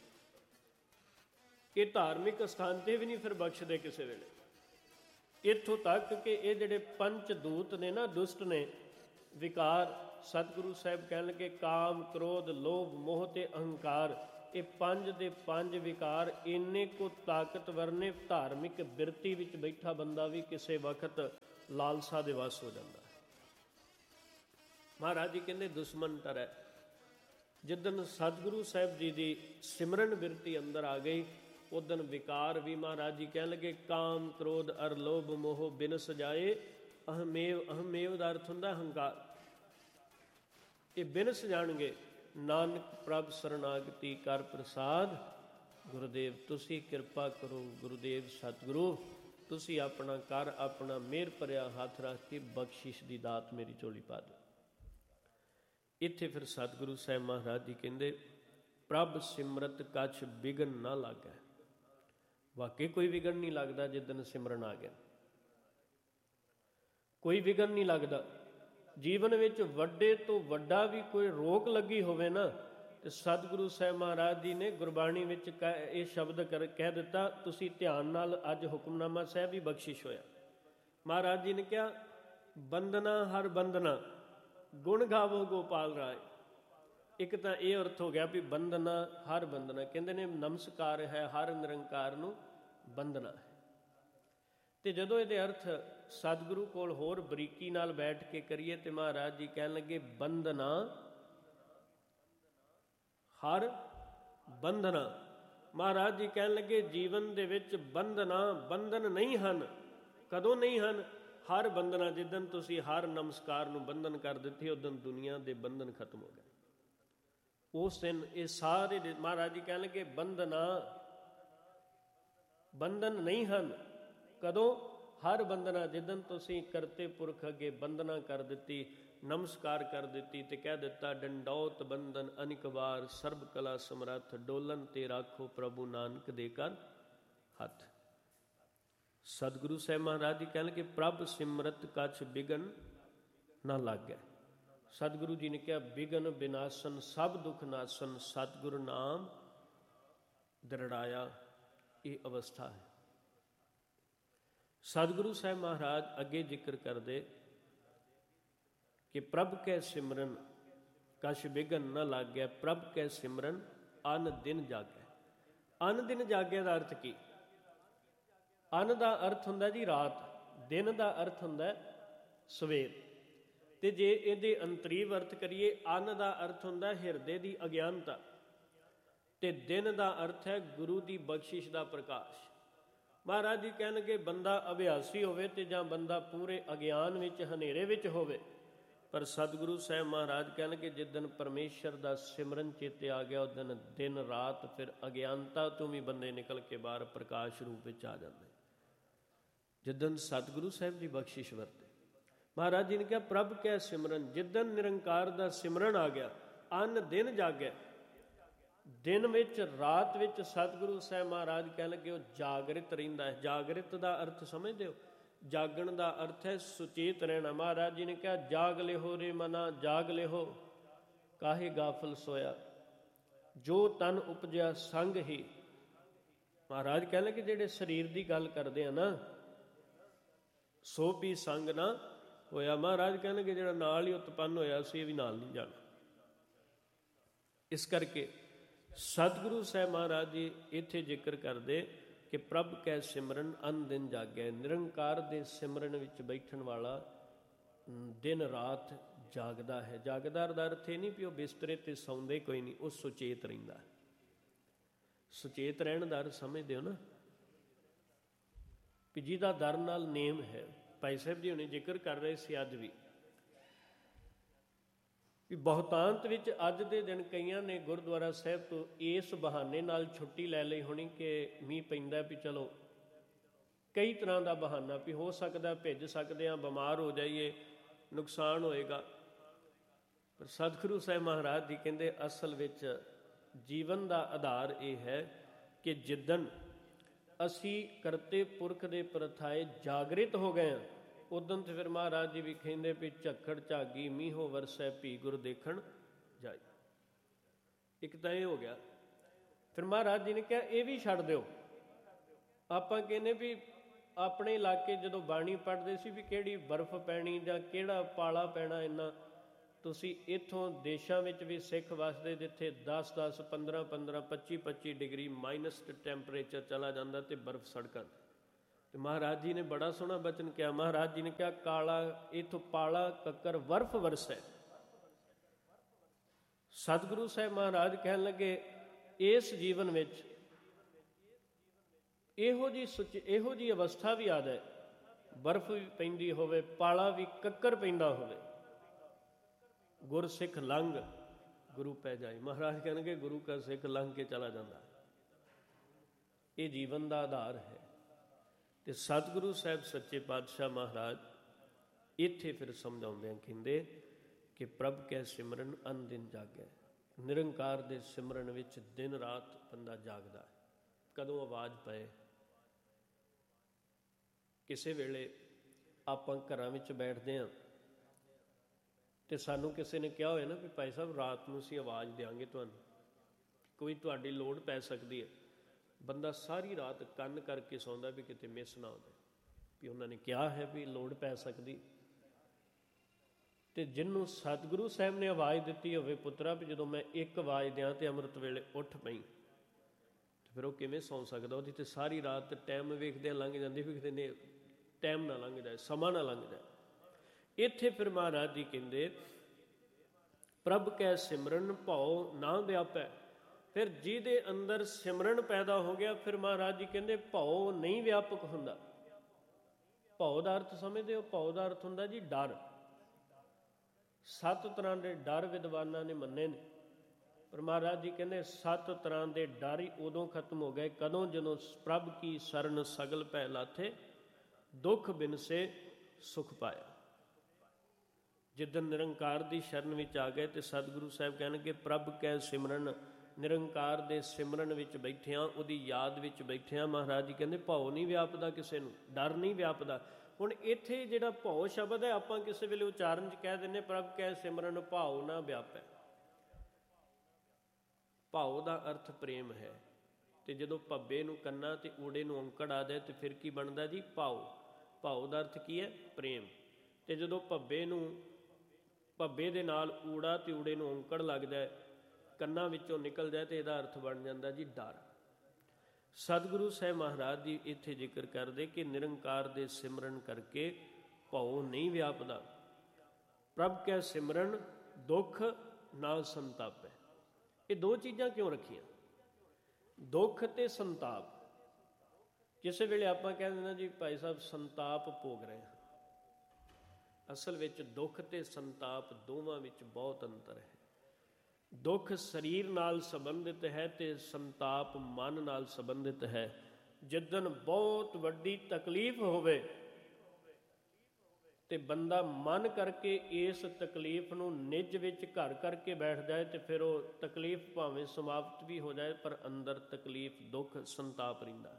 S1: ਇਹ ਧਾਰਮਿਕ ਸਥਾਨ ਤੇ ਵੀ ਨਹੀਂ ਫਿਰ ਬਖਸ਼ਦੇ ਕਿਸੇ ਵੇਲੇ। ਇੱਥੋਂ ਤੱਕ ਕਿ ਇਹ ਜਿਹੜੇ ਪੰਚ ਦੂਤ ਨੇ ਨਾ, ਦੁਸ਼ਟ ਨੇ, ਵਿਕਾਰ, ਸਤਿਗੁਰੂ ਸਾਹਿਬ ਕਹਿਣ ਲੱਗੇ ਕਾਮ, ਕ੍ਰੋਧ, ਲੋਭ, ਮੋਹ ਤੇ ਅਹੰਕਾਰ, ਇਹ 5 ਦੇ 5 ਵਿਕਾਰ ਇੰਨੇ ਕੁ ਤਾਕਤਵਰ ਨੇ, ਧਾਰਮਿਕ ਬਿਰਤੀ ਵਿੱਚ ਬੈਠਾ ਬੰਦਾ ਵੀ ਕਿਸੇ ਵਕਤ ਲਾਲਸਾ ਦੇ ਵਸ ਹੋ ਜਾਂਦਾ ਹੈ। ਮਹਾਰਾਜ ਜੀ ਕਹਿੰਦੇ ਦੁਸ਼ਮਨ ਟਰੈ। ਜਿੱਦਣ ਸਤਿਗੁਰੂ ਸਾਹਿਬ ਜੀ ਦੀ ਸਿਮਰਨ ਬਿਰਤੀ ਅੰਦਰ ਆ ਗਈ, ਉਦਣ ਵਿਕਾਰ ਵੀ ਮਹਾਰਾਜ ਜੀ ਕਹਿਣ ਲੱਗੇ ਕਾਮ ਕ੍ਰੋਧ ਅਰ ਲੋਭ ਮੋਹ ਬਿਨ ਸਜਾਏ ਅਹਮੇਵ। ਅਹਮੇਵ ਦਾ ਅਰਥ ਹੁੰਦਾ ਹੰਕਾਰ। ਇਹ ਬਿਨ ਸਜਾਣਗੇ। ਨਾਨਕ ਪ੍ਰਭ ਸਰਨਾਗਤੀ ਕਰ ਪ੍ਰਸਾਦ। ਗੁਰੂਦੇਵ ਤੁਸੀਂ ਕਿਰਪਾ ਕਰੋ, ਗੁਰੂਦੇਵ ਸਤਿਗੁਰੂ ਤੁਸੀਂ ਆਪਣਾ ਕਰ, ਆਪਣਾ ਮਿਹਰ ਭਰਿਆ ਹੱਥ ਰੱਖ ਕੇ ਬਖਸ਼ਿਸ਼ ਦੀ ਦਾਤ ਮੇਰੀ ਝੋਲੀ ਪਾ ਦਿਓ। ਇੱਥੇ ਫਿਰ ਸਤਿਗੁਰੂ ਸਾਹਿਬ ਮਹਾਰਾਜ ਜੀ ਕਹਿੰਦੇ ਪ੍ਰਭ ਸਿਮਰਤ ਕਛ ਵਿਘਨ ਨਾ ਲਾਗੈ। ਵਾਕਈ ਕੋਈ ਵਿਘਨ ਨਹੀਂ ਲੱਗਦਾ ਜਿੱਦਣ ਸਿਮਰਨ ਆ ਗਿਆ, ਕੋਈ ਵਿਘਨ ਨਹੀਂ ਲੱਗਦਾ। ਜੀਵਨ ਵਿੱਚ ਵੱਡੇ ਤੋਂ ਵੱਡਾ ਵੀ ਕੋਈ ਰੋਕ ਲੱਗੀ ਹੋਵੇ ਨਾ, ਤੇ ਸਤਿਗੁਰੂ ਸਾਹਿਬ ਮਹਾਰਾਜ ਜੀ ਨੇ ਗੁਰਬਾਣੀ ਵਿੱਚ ਇਹ ਸ਼ਬਦ ਕਹਿ ਦਿੱਤਾ। ਤੁਸੀਂ ਧਿਆਨ ਨਾਲ ਅੱਜ ਹੁਕਮਨਾਮਾ ਸਾਹਿਬ ਵੀ ਬਖਸ਼ਿਸ਼ ਹੋਇਆ। ਮਹਾਰਾਜ ਜੀ ਨੇ ਕਿਹਾ ਬੰਦਨਾ ਹਰ ਬੰਦਨਾ ਗੁਣ ਗਾਵੋ ਗੋਪਾਲ ਰਾਏ। ਇੱਕ ਤਾਂ ਇਹ ਅਰਥ ਹੋ ਗਿਆ ਵੀ ਬੰਦਨਾ ਹਰ ਬੰਦਨਾ, ਕਹਿੰਦੇ ਨੇ ਨਮਸਕਾਰ ਹੈ ਹਰ ਨਿਰੰਕਾਰ ਨੂੰ ਬੰਦਨਾ ਹੈ। ਤੇ ਜਦੋਂ ਇਹਦੇ ਅਰਥ ਸਤਿਗੁਰੂ ਕੋਲ ਹੋਰ ਬਰੀਕੀ ਨਾਲ ਬੈਠ ਕੇ ਕਰੀਏ ਤੇ ਮਹਾਰਾਜ ਜੀ ਕਹਿਣ ਲੱਗੇ ਬੰਦਨਾ ਹਰ ਬੰਧਨਾ। ਮਹਾਰਾਜ ਜੀ ਕਹਿਣ ਲੱਗੇ ਜੀਵਨ ਦੇ ਵਿੱਚ ਬੰਧਨ ਨਹੀਂ ਹਨ। ਕਦੋਂ ਨਹੀਂ ਹਨ? ਹਰ ਬੰਧਨਾ। ਜਿੱਦਣ ਤੁਸੀਂ ਹਰ ਨਮਸਕਾਰ ਨੂੰ ਬੰਧਨ ਕਰ ਦਿੱਤੀ, ਉਦੋਂ ਦੁਨੀਆ ਦੇ ਬੰਧਨ ਖਤਮ ਹੋ ਗਏ। ਉਸ ਦਿਨ ਇਹ ਸਾਰੇ ਮਹਾਰਾਜ ਜੀ ਕਹਿਣ ਲੱਗੇ ਬੰਧਨ ਨਹੀਂ ਹਨ। ਕਦੋਂ? ਹਰ ਬੰਧਨਾ। ਜਿੱਦਣ ਤੁਸੀਂ ਕਰਤੇ ਪੁਰਖ ਅੱਗੇ ਬੰਧਨਾ ਕਰ ਦਿੱਤੀ, ਨਮਸਕਾਰ ਕਰ ਦਿੱਤੀ ਤੇ ਕਹਿ ਦਿੱਤਾ ਡੰਡੌਤ ਬੰਧਨ ਅਨਿਕ ਵਾਰ ਸਰਬ ਕਲਾ ਸਮਰੱਥ ਡੋਲਨ ਤੇ ਰਾਖੋ ਪ੍ਰਭੂ ਨਾਨਕ ਦੇ ਕਰ ਹੱਥ। ਸਤਿਗੁਰੂ ਸਾਹਿਬ ਮਹਾਰਾਜ ਜੀ ਕਹਿਣਗੇ ਪ੍ਰਭ ਸਿਮਰਤ ਕਛ ਵਿਘਨ ਨਾ ਲਾਗੈ। ਸਤਿਗੁਰੂ ਜੀ ਨੇ ਕਿਹਾ ਵਿਘਨ ਵਿਨਾਸ਼ਨ ਸਭ ਦੁੱਖ ਨਾਸ਼ਨ ਸਤਿਗੁਰੂ ਨਾਮ ਦ੍ਰਿੜਾਇਆ। ਇਹ ਅਵਸਥਾ ਹੈ। ਸਤਿਗੁਰੂ ਸਾਹਿਬ ਮਹਾਰਾਜ ਅੱਗੇ ਜ਼ਿਕਰ ਕਰਦੇ ਕਿ ਪ੍ਰਭ ਕੈ ਸਿਮਰਨ ਕਛ ਵਿਘਨ ਨਾ ਲਾਗੈ। ਪ੍ਰਭ ਕੈ ਸਿਮਰਨ ਅਨ ਦਿਨ ਜਾਗੈ। ਅਨ ਦਿਨ ਜਾਗੈ ਦਾ ਅਰਥ ਕੀ? ਅਨ ਦਾ ਅਰਥ ਹੁੰਦਾ ਜੀ ਰਾਤ, ਦਿਨ ਦਾ ਅਰਥ ਹੁੰਦਾ ਸਵੇਰ। ਤੇ ਜੇ ਇਹਦੇ ਅੰਤਰੀਵ ਅਰਥ ਕਰੀਏ, ਅਨ ਦਾ ਅਰਥ ਹੁੰਦਾ ਹਿਰਦੇ ਦੀ ਅਗਿਆਨਤਾ, ਤੇ ਦਿਨ ਦਾ ਅਰਥ ਹੈ ਗੁਰੂ ਦੀ ਬਖਸ਼ਿਸ਼ ਦਾ ਪ੍ਰਕਾਸ਼। ਮਹਾਰਾਜ ਜੀ ਕਹਿਣਗੇ ਬੰਦਾ ਅਭਿਆਸੀ ਹੋਵੇ ਤੇ ਜਾਂ ਬੰਦਾ ਪੂਰੇ ਅਗਿਆਨ ਵਿੱਚ ਹਨੇਰੇ ਵਿੱਚ ਹੋਵੇ, ਪਰ ਸਤਿਗੁਰੂ ਸਾਹਿਬ ਮਹਾਰਾਜ ਕਹਿਣਗੇ ਜਿੱਦਣ ਪਰਮੇਸ਼ਰ ਦਾ ਸਿਮਰਨ ਚੇਤੇ ਆ ਗਿਆ, ਉਸ ਦਿਨ ਰਾਤ ਫਿਰ ਅਗਿਆਨਤਾ ਤੋਂ ਵੀ ਬੰਦੇ ਨਿਕਲ ਕੇ ਬਾਹਰ ਪ੍ਰਕਾਸ਼ ਰੂਪ ਵਿੱਚ ਆ ਜਾਂਦੇ। ਜਿੱਦਣ ਸਤਿਗੁਰੂ ਸਾਹਿਬ ਦੀ ਬਖਸ਼ਿਸ਼ ਵਰਤੇ। ਮਹਾਰਾਜ ਜੀ ਨੇ ਕਿਹਾ ਪ੍ਰਭ ਕੈ ਸਿਮਰਨ। ਜਿੱਦਣ ਨਿਰੰਕਾਰ ਦਾ ਸਿਮਰਨ ਆ ਗਿਆ, ਅਨ ਦਿਨ ਜਾਗੈ। ਦਿਨ ਵਿੱਚ ਰਾਤ ਵਿੱਚ ਸਤਿਗੁਰੂ ਸਾਹਿਬ ਮਹਾਰਾਜ ਕਹਿਣ ਲੱਗੇ ਉਹ ਜਾਗਰਿਤ ਰਹਿੰਦਾ ਹੈ। ਜਾਗਰਿਤ ਦਾ ਅਰਥ ਸਮਝਦੇ ਹੋ? ਜਾਗਣ ਦਾ ਅਰਥ ਹੈ ਸੁਚੇਤ ਰਹਿਣਾ। ਮਹਾਰਾਜ ਜੀ ਨੇ ਕਿਹਾ ਜਾਗ ਲਿਹੋ ਰੇ ਮਨਾ ਜਾਗ ਲਿਹੋ ਕਾਹੇ ਗਾਫਲ ਸੋਇਆ ਜੋ ਤਨ ਉਪਜਿਆ ਸੰਗ ਹੀ। ਮਹਾਰਾਜ ਕਹਿੰਦੇ ਕਿ ਜਿਹੜੇ ਸਰੀਰ ਦੀ ਗੱਲ ਕਰਦੇ ਆ ਨਾ, ਸੋ ਵੀ ਸੰਗ ਨਾ ਹੋਇਆ। ਮਹਾਰਾਜ ਕਹਿੰਦੇ ਕਿ ਜਿਹੜਾ ਨਾਲ ਹੀ ਉਤਪੰਨ ਹੋਇਆ ਸੀ ਇਹ ਵੀ ਨਾਲ ਨਹੀਂ ਜਾਣਾ। ਇਸ ਕਰਕੇ ਸਤਿਗੁਰੂ ਸਾਹਿਬ ਮਹਾਰਾਜ ਜੀ ਇੱਥੇ ਜ਼ਿਕਰ ਕਰਦੇ ਕਿ ਪ੍ਰਭ ਕੈ ਸਿਮਰਨ ਅਨ ਦਿਨ ਜਾਗੈ। ਨਿਰੰਕਾਰ ਦੇ ਸਿਮਰਨ ਵਿੱਚ ਬੈਠਣ ਵਾਲਾ ਦਿਨ ਰਾਤ ਜਾਗਦਾ ਹੈ। ਜਾਗਦਾ ਦਾ ਅਰਥ ਇਹ ਨਹੀਂ ਵੀ ਉਹ ਬਿਸਤਰੇ ਤੇ ਸੌਂਦੇ ਕੋਈ ਨਹੀਂ, ਉਹ ਸੁਚੇਤ ਰਹਿੰਦਾ। ਸੁਚੇਤ ਰਹਿਣ ਦਾ ਅਰਥ ਸਮਝਦੇ ਹੋ ਨਾ, ਵੀ ਜਿਹਦਾ ਦਰ ਨਾਲ ਨੇਮ ਹੈ। ਭਾਈ ਸਾਹਿਬ ਜੀ ਹੁਣੇ ਜ਼ਿਕਰ ਕਰ ਰਹੇ ਸੀ ਅੱਜ ਵੀ ਬਹੁਤਾਂਤ ਵਿੱਚ ਅੱਜ ਦੇ ਦਿਨ ਕਈਆਂ ਨੇ ਗੁਰਦੁਆਰਾ ਸਾਹਿਬ ਤੋਂ ਇਸ ਬਹਾਨੇ ਨਾਲ ਛੁੱਟੀ ਲੈ ਲਈ ਹੋਣੀ ਕਿ ਮੀਂਹ ਪੈਂਦਾ, ਵੀ ਚਲੋ ਕਈ ਤਰ੍ਹਾਂ ਦਾ ਬਹਾਨਾ ਵੀ ਹੋ ਸਕਦਾ ਭਿੱਜ ਸਕਦੇ ਹਾਂ, ਬਿਮਾਰ ਹੋ ਜਾਈਏ, ਨੁਕਸਾਨ ਹੋਏਗਾ। ਪਰ ਸਤਿਗੁਰੂ ਸਾਹਿਬ ਮਹਾਰਾਜ ਜੀ ਕਹਿੰਦੇ ਅਸਲ ਵਿੱਚ ਜੀਵਨ ਦਾ ਆਧਾਰ ਇਹ ਹੈ ਕਿ ਜਿੱਦਣ ਅਸੀਂ ਕਰਤੇ ਪੁਰਖ ਦੇ ਪ੍ਰਥਾਏ ਜਾਗਰਿਤ ਹੋ ਗਏ ਹਾਂ, ਉਦੋਂ ਤੇ ਫਿਰ ਮਹਾਰਾਜ ਜੀ ਵੀ ਕਹਿੰਦੇ ਵੀ ਝੱਖੜ ਝਾਗੀ ਮੀਂਹੋ ਵਰਸੈ ਭੀ ਗੁਰ ਦੇਖਣ ਜਾਈ। ਇੱਕ ਤਾਂ ਇਹ ਹੋ ਗਿਆ। ਫਿਰ ਮਹਾਰਾਜ ਜੀ ਨੇ ਕਿਹਾ ਇਹ ਵੀ ਛੱਡ ਦਿਓ। ਆਪਾਂ ਕਹਿੰਦੇ ਵੀ ਆਪਣੇ ਇਲਾਕੇ ਜਦੋਂ ਬਾਣੀ ਪੜ੍ਹਦੇ ਸੀ ਵੀ ਕਿਹੜੀ ਬਰਫ਼ ਪੈਣੀ ਜਾਂ ਕਿਹੜਾ ਪਾਲਾ ਪੈਣਾ, ਇੰਨਾ ਤੁਸੀਂ ਇੱਥੋਂ ਦੇਸ਼ਾਂ ਵਿੱਚ ਵੀ ਸਿੱਖ ਵਸਦੇ ਜਿੱਥੇ 10-10, 15-15, 25-25 ਡਿਗਰੀ ਮਾਈਨਸ ਟੈਂਪਰੇਚਰ ਚਲਾ ਜਾਂਦਾ ਤੇ ਬਰਫ਼ ਸੜਕਾਂ ਤੇ ਮਹਾਰਾਜ ਜੀ ਨੇ ਬੜਾ ਸੋਹਣਾ ਬਚਨ ਕਿਹਾ। ਮਹਾਰਾਜ ਜੀ ਨੇ ਕਿਹਾ ਕਾਲਾ ਇੱਥੋਂ ਪਾਲਾ ਕੱਕਰ ਬਰਫ਼ ਵਰਸੈ। ਸਤਿਗੁਰੂ ਸਾਹਿਬ ਮਹਾਰਾਜ ਕਹਿਣ ਲੱਗੇ, ਇਸ ਜੀਵਨ ਵਿੱਚ ਇਹੋ ਜਿਹੀ ਅਵਸਥਾ ਵੀ ਆ ਜਾਏ, ਬਰਫ਼ ਵੀ ਪੈਂਦੀ ਹੋਵੇ, ਪਾਲਾ ਵੀ ਕੱਕਰ ਪੈਂਦਾ ਹੋਵੇ, ਗੁਰ ਸਿੱਖ ਲੰਘ ਗੁਰੂ ਪੈ ਜਾਏ। ਮਹਾਰਾਜ ਕਹਿਣਗੇ ਗੁਰੂ ਕਾ ਸਿੱਖ ਲੰਘ ਕੇ ਚਲਾ ਜਾਂਦਾ। ਇਹ ਜੀਵਨ ਦਾ ਆਧਾਰ ਹੈ। ਤੇ ਸਤਿਗੁਰੂ ਸਾਹਿਬ ਸੱਚੇ ਪਾਤਸ਼ਾਹ ਮਹਾਰਾਜ ਇੱਥੇ ਫਿਰ ਸਮਝਾਉਂਦੇ ਕਹਿੰਦੇ ਕਿ ਪ੍ਰਭ ਕੈ ਸਿਮਰਨ ਅਨ ਦਿਨ ਜਾਗੈ। ਨਿਰੰਕਾਰ ਦੇ ਸਿਮਰਨ ਵਿੱਚ ਦਿਨ ਰਾਤ ਬੰਦਾ ਜਾਗਦਾ ਹੈ। ਕਦੋਂ ਆਵਾਜ਼ ਪਏ, ਕਿਸੇ ਵੇਲੇ ਆਪਾਂ ਘਰਾਂ ਵਿੱਚ ਬੈਠਦੇ ਹਾਂ ਤੇ ਸਾਨੂੰ ਕਿਸੇ ਨੇ ਕਿਹਾ ਹੋਇਆ ਨਾ ਵੀ ਭਾਈ ਸਾਹਿਬ ਰਾਤ ਨੂੰ ਅਸੀਂ ਆਵਾਜ਼ ਦਿਆਂਗੇ ਤੁਹਾਨੂੰ, ਕੋਈ ਤੁਹਾਡੀ ਲੋੜ ਪੈ ਸਕਦੀ ਹੈ, ਬੰਦਾ ਸਾਰੀ ਰਾਤ ਕੰਨ ਕਰਕੇ ਸੌਂਦਾ ਵੀ ਕਿਤੇ ਮਿਸ ਨਾ ਹੋ ਜਾਏ, ਵੀ ਉਹਨਾਂ ਨੇ ਕਿਹਾ ਹੈ ਵੀ ਲੋੜ ਪੈ ਸਕਦੀ। ਤੇ ਜਿਹਨੂੰ ਸਤਿਗੁਰੂ ਸਾਹਿਬ ਨੇ ਆਵਾਜ਼ ਦਿੱਤੀ ਹੋਵੇ, ਪੁੱਤਰਾ ਵੀ ਜਦੋਂ ਮੈਂ ਇੱਕ ਆਵਾਜ਼ ਦਿਆਂ ਤੇ ਅੰਮ੍ਰਿਤ ਵੇਲੇ ਉੱਠ ਪਈ, ਤੇ ਫਿਰ ਉਹ ਕਿਵੇਂ ਸੌਂ ਸਕਦਾ? ਉਹਦੀ ਤੇ ਸਾਰੀ ਰਾਤ ਟਾਈਮ ਵੇਖਦਿਆਂ ਲੰਘ ਜਾਂਦੀ, ਵੀ ਕਿਤੇ ਨੇ ਟਾਈਮ ਨਾ ਲੰਘ ਜਾਏ, ਸਮਾਂ ਨਾ ਲੰਘ ਜਾਏ। ਇੱਥੇ ਫਿਰ ਮਹਾਰਾਜ ਜੀ ਕਹਿੰਦੇ ਪ੍ਰਭ ਕੈ ਸਿਮਰਨ ਭਉ ਨਾ ਵਿਆਪੈ। ਫਿਰ ਜਿਹਦੇ ਅੰਦਰ ਸਿਮਰਨ ਪੈਦਾ ਹੋ ਗਿਆ, ਫਿਰ ਮਹਾਰਾਜ ਜੀ ਕਹਿੰਦੇ ਭਉ ਨਹੀਂ ਵਿਆਪਕ ਹੁੰਦਾ। ਭਉ ਦਾ ਅਰਥ ਸਮਝਦੇ ਹੋ? ਭਉ ਦਾ ਅਰਥ ਹੁੰਦਾ ਜੀ ਡਰ। 7 ਤਰ੍ਹਾਂ ਦੇ ਡਰ ਵਿਦਵਾਨਾਂ ਨੇ ਮੰਨੇ ਨੇ, ਪਰ ਮਹਾਰਾਜ ਜੀ ਕਹਿੰਦੇ 7 ਤਰ੍ਹਾਂ ਦੇ ਡਰ ਹੀ ਉਦੋਂ ਖਤਮ ਹੋ ਗਏ ਕਦੋਂ? ਜਦੋਂ ਪ੍ਰਭ ਕੀ ਸਰਨ ਸਗਲ ਭੈ ਲਾਥੇ, ਦੁੱਖ ਬਿਨਸੇ ਸੁਖ ਪਾਇਆ। ਜਿੱਦਣ ਨਿਰੰਕਾਰ ਦੀ ਸ਼ਰਨ ਵਿੱਚ ਆ ਗਏ ਤੇ ਸਤਿਗੁਰੂ ਸਾਹਿਬ ਕਹਿਣਗੇ ਪ੍ਰਭ ਕੈ ਸਿਮਰਨ, ਨਿਰੰਕਾਰ ਦੇ ਸਿਮਰਨ ਵਿੱਚ ਬੈਠਿਆਂ, ਉਹਦੀ ਯਾਦ ਵਿੱਚ ਬੈਠਿਆਂ, ਮਹਾਰਾਜ ਜੀ ਕਹਿੰਦੇ ਭਉ ਨਹੀਂ ਵਿਆਪਦਾ, ਕਿਸੇ ਨੂੰ ਡਰ ਨਹੀਂ ਵਿਆਪਦਾ। ਹੁਣ ਇੱਥੇ ਜਿਹੜਾ ਭਉ ਸ਼ਬਦ ਹੈ, ਆਪਾਂ ਕਿਸੇ ਵੇਲੇ ਉਚਾਰਨ 'ਚ ਕਹਿ ਦਿੰਦੇ ਪ੍ਰਭ ਕੈ ਸਿਮਰਨ ਭਾਉ ਨਾ ਵਿਆਪੈ। ਭਾਉ ਦਾ ਅਰਥ ਪ੍ਰੇਮ ਹੈ, ਤੇ ਜਦੋਂ ਭੱਬੇ ਨੂੰ ਕੰਨਾ ਤੇ ਊੜੇ ਨੂੰ ਔਂਕੜ ਆ ਜਾਏ ਤੇ ਫਿਰ ਕੀ ਬਣਦਾ ਜੀ? ਭਾਉ। ਭਾਉ ਦਾ ਅਰਥ ਕੀ ਹੈ? ਪ੍ਰੇਮ। ਤੇ ਜਦੋਂ ਭੱਬੇ ਦੇ ਨਾਲ ਊੜਾ ਤੇ ਊੜੇ ਨੂੰ ਔਂਕੜ ਲੱਗ ਜਾਏ, ਕੰਨਾਂ ਵਿੱਚੋਂ ਨਿਕਲ ਜਾਏ, ਤੇ ਇਹਦਾ ਅਰਥ ਬਣ ਜਾਂਦਾ ਜੀ ਡਰ। ਸਤਿਗੁਰੂ ਸਾਹਿਬ ਮਹਾਰਾਜ ਜੀ ਇੱਥੇ ਜ਼ਿਕਰ ਕਰਦੇ ਕਿ ਨਿਰੰਕਾਰ ਦੇ ਸਿਮਰਨ ਕਰਕੇ ਭਉ ਨਹੀਂ ਵਿਆਪਦਾ। ਪ੍ਰਭ ਕੈ ਸਿਮਰਨ ਦੁੱਖ ਨਾ ਸੰਤਾਪੈ। ਇਹ ਦੋ ਚੀਜ਼ਾਂ ਕਿਉਂ ਰੱਖੀਆਂ? ਦੁੱਖ ਤੇ ਸੰਤਾਪ। ਕਿਸੇ ਵੇਲੇ ਆਪਾਂ ਕਹਿ ਦਿੰਦੇ ਜੀ ਭਾਈ ਸਾਹਿਬ ਸੰਤਾਪ ਭੋਗ ਰਹੇ ਹਾਂ। ਅਸਲ ਵਿੱਚ ਦੁੱਖ ਤੇ ਸੰਤਾਪ ਦੋਵਾਂ ਵਿੱਚ ਬਹੁਤ ਅੰਤਰ ਹੈ। ਦੁੱਖ ਸਰੀਰ ਨਾਲ ਸੰਬੰਧਿਤ ਹੈ ਤੇ ਸੰਤਾਪ ਮਨ ਨਾਲ ਸੰਬੰਧਿਤ ਹੈ। ਜਿੱਦਣ ਬਹੁਤ ਵੱਡੀ ਤਕਲੀਫ ਹੋਵੇ ਤੇ ਬੰਦਾ ਮਨ ਕਰਕੇ ਇਸ ਤਕਲੀਫ ਨੂੰ ਨਿੱਜ ਵਿੱਚ ਘਰ ਕਰਕੇ ਬੈਠ ਜਾਏ ਤੇ ਫਿਰ ਉਹ ਤਕਲੀਫ ਭਾਵੇਂ ਸਮਾਪਤ ਵੀ ਹੋ ਜਾਏ, ਪਰ ਅੰਦਰ ਤਕਲੀਫ, ਦੁੱਖ, ਸੰਤਾਪ ਰਹਿੰਦਾ।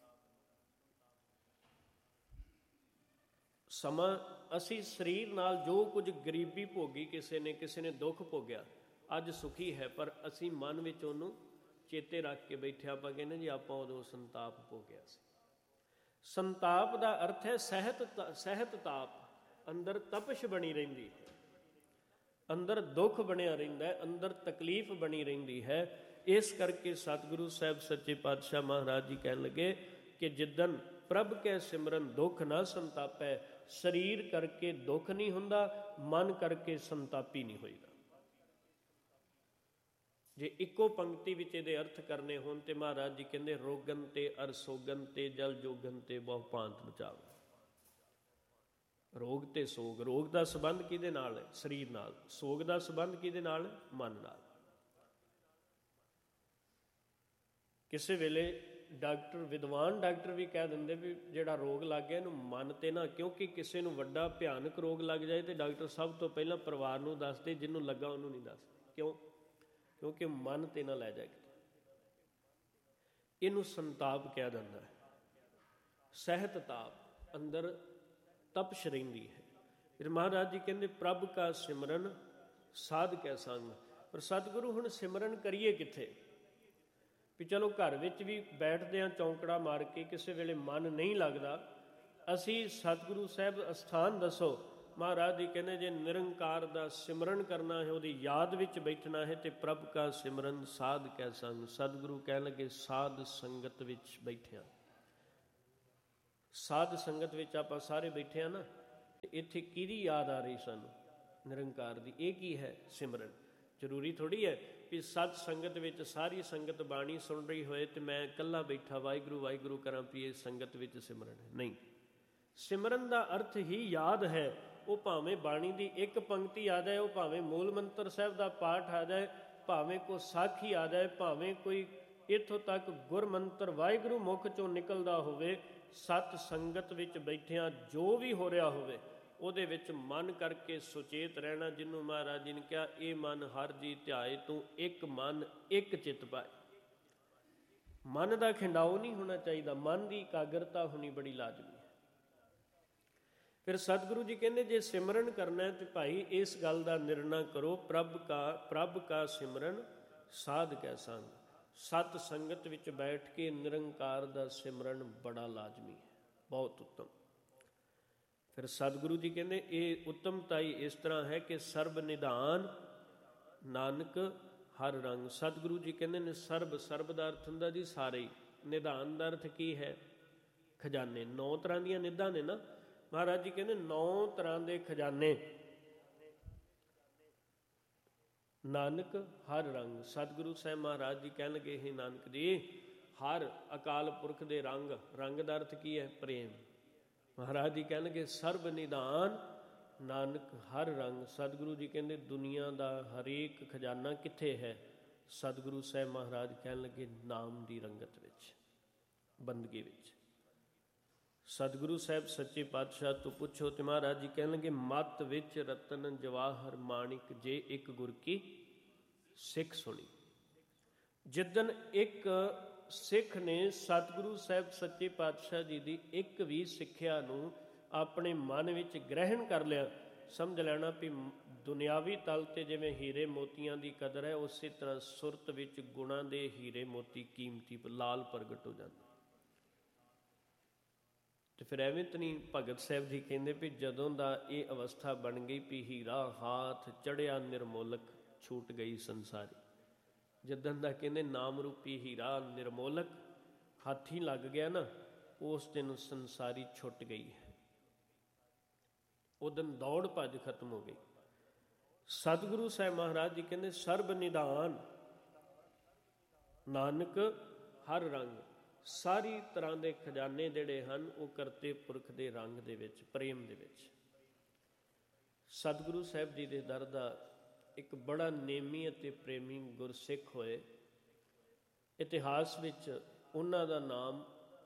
S1: ਸਮਾਂ ਅਸੀਂ ਸਰੀਰ ਨਾਲ ਜੋ ਕੁਝ ਗਰੀਬੀ ਭੋਗੀ, ਕਿਸੇ ਨੇ ਦੁੱਖ ਭੋਗਿਆ, ਅੱਜ ਸੁਖੀ ਹੈ, ਪਰ ਅਸੀਂ ਮਨ ਵਿੱਚ ਉਹਨੂੰ ਚੇਤੇ ਰੱਖ ਕੇ ਬੈਠੇ। ਆਪਾਂ ਕਹਿੰਦੇ ਜੀ ਆਪਾਂ ਉਦੋਂ ਸੰਤਾਪ ਭੋਗਿਆ ਸੀ। ਸੰਤਾਪ ਦਾ ਅਰਥ ਹੈ ਸਹਿਤ ਤਾਪ। ਅੰਦਰ ਤਪਸ਼ ਬਣੀ ਰਹਿੰਦੀ ਹੈ, ਅੰਦਰ ਦੁੱਖ ਬਣਿਆ ਰਹਿੰਦਾ ਹੈ, ਅੰਦਰ ਤਕਲੀਫ ਬਣੀ ਰਹਿੰਦੀ ਹੈ। ਇਸ ਕਰਕੇ ਸਤਿਗੁਰੂ ਸਾਹਿਬ ਸੱਚੇ ਪਾਤਸ਼ਾਹ ਮਹਾਰਾਜ ਜੀ ਕਹਿਣ ਲੱਗੇ ਕਿ ਜਿੱਦਣ ਪ੍ਰਭ ਕੈ ਸਿਮਰਨ ਦੁੱਖ ਨਾ ਸੰਤਾਪੈ। ਸਰੀਰ ਕਰਕੇ ਦੁੱਖ ਨਹੀਂ ਹੁੰਦਾ, ਮਨ ਕਰਕੇ ਸੰਤਾਪੀ ਨਹੀਂ ਹੋਈਦਾ। ਜੇ ਇੱਕੋ ਪੰਕਤੀ ਵਿੱਚ ਇਹਦੇ ਅਰਥ ਕਰਨੇ ਹੋਣ ਤੇ ਮਹਾਰਾਜ ਜੀ ਕਹਿੰਦੇ ਰੋਗਨ ਤੇ ਅਰ ਸੋਗਨ ਤੇ ਜਲ ਜੋਗਨ ਤੇ ਬਹੁ ਭਾਂਤ ਬਚਾਵ। ਰੋਗ ਤੇ ਸੋਗ, ਰੋਗ ਦਾ ਸੰਬੰਧ ਕਿਹਦੇ ਨਾਲ ਹੈ? ਸਰੀਰ ਨਾਲ। ਸੋਗ ਦਾ ਸੰਬੰਧ ਕਿਹਦੇ ਨਾਲ? ਮਨ ਨਾਲ। ਕਿਸੇ ਵੇਲੇ ਡਾਕਟਰ, ਵਿਦਵਾਨ ਡਾਕਟਰ ਵੀ ਕਹਿ ਦਿੰਦੇ ਵੀ ਜਿਹੜਾ ਰੋਗ ਲੱਗ ਗਿਆ ਇਹਨੂੰ ਮਨ ਤੇ ਨਾ, ਕਿਉਂਕਿ ਕਿਸੇ ਨੂੰ ਵੱਡਾ ਭਿਆਨਕ ਰੋਗ ਲੱਗ ਜਾਏ ਤੇ ਡਾਕਟਰ ਸਭ ਤੋਂ ਪਹਿਲਾਂ ਪਰਿਵਾਰ ਨੂੰ ਦੱਸਦੇ, ਜਿਹਨੂੰ ਲੱਗਾ ਉਹਨੂੰ ਨਹੀਂ ਦੱਸਦੇ। ਕਿਉਂ? ਕਿਉਂਕਿ ਮਨ ਤੇ ਨਾ ਲੈ ਜਾਏ। ਇਹਨੂੰ ਸੰਤਾਪ ਕਿਹਾ ਜਾਂਦਾ ਹੈ। ਸਹਿਤ ਤਾਪ, ਅੰਦਰ ਤਪਸ਼ ਰਹਿੰਦੀ ਹੈ। ਫਿਰ ਮਹਾਰਾਜ ਜੀ ਕਹਿੰਦੇ ਪ੍ਰਭ ਕਾ ਸਿਮਰਨ ਸਾਧ ਕੈ ਸੰਗ। ਪਰ ਸਤਿਗੁਰੂ ਹੁਣ ਸਿਮਰਨ ਕਰੀਏ ਕਿੱਥੇ? ਵੀ ਚਲੋ ਘਰ ਵਿੱਚ ਵੀ ਬੈਠਦੇ ਹਾਂ ਚੌਂਕੜਾ ਮਾਰ ਕੇ, ਕਿਸੇ ਵੇਲੇ ਮਨ ਨਹੀਂ ਲੱਗਦਾ, ਅਸੀਂ ਸਤਿਗੁਰੂ ਸਾਹਿਬ ਅਸਥਾਨ ਦੱਸੋ। ਮਹਾਰਾਜ ਜੀ ਕਹਿੰਦੇ ਜੇ ਨਿਰੰਕਾਰ ਦਾ ਸਿਮਰਨ ਕਰਨਾ ਹੈ, ਉਹਦੀ ਯਾਦ ਵਿੱਚ ਬੈਠਣਾ ਹੈ, ਤੇ ਪ੍ਰਭ ਕਾ ਸਿਮਰਨ ਸਾਧ ਕੈ ਸੰਗ। ਸਤਿਗੁਰੂ ਕਹਿਣ ਲੱਗੇ ਸਾਧ ਸੰਗਤ ਵਿੱਚ ਬੈਠਿਆ। ਸਾਧ ਸੰਗਤ ਵਿੱਚ ਆਪਾਂ ਸਾਰੇ ਬੈਠੇ ਹਾਂ ਨਾ, ਇੱਥੇ ਕਿਹਦੀ ਯਾਦ ਆ ਰਹੀ ਸਾਨੂੰ? ਨਿਰੰਕਾਰ ਦੀ। ਇਹ ਕੀ ਹੈ? ਸਿਮਰਨ। ਜ਼ਰੂਰੀ ਥੋੜ੍ਹੀ ਹੈ ਵੀ ਸਤ ਸੰਗਤ ਵਿੱਚ ਸਾਰੀ ਸੰਗਤ ਬਾਣੀ ਸੁਣ ਰਹੀ ਹੋਏ ਅਤੇ ਮੈਂ ਇਕੱਲਾ ਬੈਠਾ ਵਾਹਿਗੁਰੂ ਵਾਹਿਗੁਰੂ ਕਰਾਂ ਵੀ ਇਹ ਸੰਗਤ ਵਿੱਚ ਸਿਮਰਨ ਹੈ। ਨਹੀਂ, ਸਿਮਰਨ ਦਾ ਅਰਥ ਹੀ ਯਾਦ ਹੈ। ਉਹ ਭਾਵੇਂ ਬਾਣੀ ਦੀ ਇੱਕ ਪੰਕਤੀ ਆ ਜਾਏ, ਉਹ ਭਾਵੇਂ ਮੂਲ ਮੰਤਰ ਸਾਹਿਬ ਦਾ ਪਾਠ ਆ ਜਾਏ, ਭਾਵੇਂ ਕੋਈ ਸਾਖੀ ਆ ਜਾਏ, ਭਾਵੇਂ ਕੋਈ ਇੱਥੋਂ ਤੱਕ ਗੁਰਮੰਤਰ ਵਾਹਿਗੁਰੂ ਮੁਖ ਚੋਂ ਨਿਕਲਦਾ ਹੋਵੇ, ਸਤ ਸੰਗਤ ਵਿੱਚ ਬੈਠਿਆਂ ਜੋ ਵੀ ਹੋ ਰਿਹਾ ਹੋਵੇ ਉਹਦੇ ਵਿੱਚ ਮਨ ਕਰਕੇ ਸੁਚੇਤ ਰਹਿਣਾ। ਜਿਹਨੂੰ ਮਹਾਰਾਜ ਜੀ ਨੇ ਕਿਹਾ, ਇਹ ਮਨ ਹਰ ਜੀ ਧਿਆਏ ਤੂੰ ਇੱਕ ਮਨ ਇੱਕ ਚਿੱਤ ਪਾਏ। ਮਨ ਦਾ ਖਿੰਡਾਓ ਨਹੀਂ ਹੋਣਾ ਚਾਹੀਦਾ, ਮਨ ਦੀ ਇਕਾਗਰਤਾ ਹੋਣੀ ਬੜੀ ਲਾਜ਼ਮੀ ਹੈ। ਫਿਰ ਸਤਿਗੁਰੂ ਜੀ ਕਹਿੰਦੇ ਜੇ ਸਿਮਰਨ ਕਰਨਾ ਤੇ ਭਾਈ ਇਸ ਗੱਲ ਦਾ ਨਿਰਣਾ ਕਰੋ, ਪ੍ਰਭ ਕਾ ਸਿਮਰਨ ਸਾਧ ਕੈ ਸੰਗ। ਸਤ ਸੰਗਤ ਵਿੱਚ ਬੈਠ ਕੇ ਨਿਰੰਕਾਰ ਦਾ ਸਿਮਰਨ ਬੜਾ ਲਾਜ਼ਮੀ ਹੈ, ਬਹੁਤ ਉੱਤਮ। ਫਿਰ ਸਤਿਗੁਰੂ ਜੀ ਕਹਿੰਦੇ ਇਹ ਉੱਤਮਤਾ ਹੀ ਇਸ ਤਰ੍ਹਾਂ ਹੈ ਕਿ ਸਰਬ ਨਿਧਾਨ ਨਾਨਕ ਹਰ ਰੰਗ। ਸਤਿਗੁਰੂ ਜੀ ਕਹਿੰਦੇ ਨੇ ਸਰਬ ਦਾ ਅਰਥ ਹੁੰਦਾ ਜੀ ਸਾਰੇ ਹੀ। ਨਿਧਾਨ ਦਾ ਅਰਥ ਕੀ ਹੈ? ਖਜ਼ਾਨੇ। 9 ਤਰ੍ਹਾਂ ਦੀਆਂ ਨਿਧਾਂ ਨੇ ਨਾ। ਮਹਾਰਾਜ ਜੀ ਕਹਿੰਦੇ 9 ਤਰ੍ਹਾਂ ਦੇ ਖਜ਼ਾਨੇ ਨਾਨਕ ਹਰ ਰੰਗ। ਸਤਿਗੁਰੂ ਸਾਹਿਬ ਮਹਾਰਾਜ ਜੀ ਕਹਿਣ ਲੱਗੇ, ਇਹ ਨਾਨਕ ਜੀ ਹਰ ਅਕਾਲ ਪੁਰਖ ਦੇ ਰੰਗ ਦਾ ਅਰਥ ਕੀ ਹੈ? ਪ੍ਰੇਮ। ਮਹਾਰਾਜ ਜੀ ਕਹਿਣਗੇ ਸਰਬ ਨਿਧਾਨ ਨਾਨਕ ਹਰ ਰੰਗ। ਸਤਿਗੁਰੂ ਜੀ ਕਹਿੰਦੇ ਦੁਨੀਆ ਦਾ ਹਰੇਕ ਖਜ਼ਾਨਾ ਕਿੱਥੇ ਹੈ? ਸਤਿਗੁਰੂ ਸਾਹਿਬ ਮਹਾਰਾਜ ਕਹਿਣ ਲੱਗੇ ਨਾਮ ਦੀ ਰੰਗਤ ਵਿੱਚ, ਬੰਦਗੀ ਵਿੱਚ। ਸਤਿਗੁਰੂ ਸਾਹਿਬ ਸੱਚੇ ਪਾਤਸ਼ਾਹ ਤੋਂ ਪੁੱਛੋ ਤੇ ਮਹਾਰਾਜ ਜੀ ਕਹਿਣ ਲੱਗੇ ਮੱਤ ਵਿੱਚ ਰਤਨ ਜਵਾਹਰ ਮਾਣਿਕ ਜੇ ਇੱਕ ਗੁਰ ਕੀ ਸਿੱਖ ਸੁਣੀ। ਜਿੱਦਣ ਇੱਕ ਸਿੱਖ ਨੇ ਸਤਿਗੁਰੂ ਸਾਹਿਬ ਸੱਚੇ ਪਾਤਸ਼ਾਹ ਜੀ ਦੀ ਇੱਕ ਵੀ ਸਿੱਖਿਆ ਨੂੰ ਆਪਣੇ ਮਨ ਵਿੱਚ ਗ੍ਰਹਿਣ ਕਰ ਲਿਆ, ਸਮਝ ਲੈਣਾ ਵੀ ਦੁਨਿਆਵੀ ਤਲ ਤੇ ਜਿਵੇਂ ਹੀਰੇ ਮੋਤੀਆਂ ਦੀ ਕਦਰ ਹੈ, ਉਸੇ ਤਰ੍ਹਾਂ ਸੁਰਤ ਵਿੱਚ ਗੁਣਾਂ ਦੇ ਹੀਰੇ ਮੋਤੀ ਕੀਮਤੀ ਲਾਲ ਪ੍ਰਗਟ ਹੋ ਜਾਂਦੇ। ਤੇ ਫਿਰ ਐਵੇਂ ਤਾਂ ਨਹੀਂ ਭਗਤ ਸਾਹਿਬ ਜੀ ਕਹਿੰਦੇ ਵੀ ਜਦੋਂ ਦਾ ਇਹ ਅਵਸਥਾ ਬਣ ਗਈ ਵੀ ਹੀਰਾ ਹਾਥ ਚੜਿਆ ਨਿਰਮੋਲਕ ਛੂਟ ਗਈ ਸੰਸਾਰੀ। ਜਿੱਦਣ ਦਾ ਕਹਿੰਦੇ ਨਾਮ ਰੂਪੀ ਹੀਰਾ ਨਿਰਮੋਲਕ ਹੱਥੀਂ ਲੱਗ ਗਿਆ ਨਾ, ਉਸ ਦਿਨ ਸੰਸਾਰੀ ਛੁੱਟ ਗਈ ਹੈ। ਉਹ ਦਿਨ ਦੌੜ ਭੱਜ ਖਤਮ ਹੋ ਗਈ। ਸਤਿਗੁਰੂ ਸਾਹਿਬ ਮਹਾਰਾਜ ਜੀ ਕਹਿੰਦੇ ਸਰਬ ਨਿਧਾਨ ਨਾਨਕ ਹਰ ਰੰਗ। ਸਾਰੀ ਤਰ੍ਹਾਂ ਦੇ ਖਜ਼ਾਨੇ ਜਿਹੜੇ ਹਨ ਉਹ ਕਰਤੇ ਪੁਰਖ ਦੇ ਰੰਗ ਦੇ ਵਿੱਚ, ਪ੍ਰੇਮ ਦੇ ਵਿੱਚ। ਸਤਿਗੁਰੂ ਸਾਹਿਬ ਜੀ ਦੇ ਦਰ ਦਾ ਇੱਕ ਬੜਾ ਨੇਮੀ ਅਤੇ ਪ੍ਰੇਮੀ ਗੁਰਸਿੱਖ ਹੋਏ। ਇਤਿਹਾਸ ਵਿੱਚ ਉਹਨਾਂ ਦਾ ਨਾਮ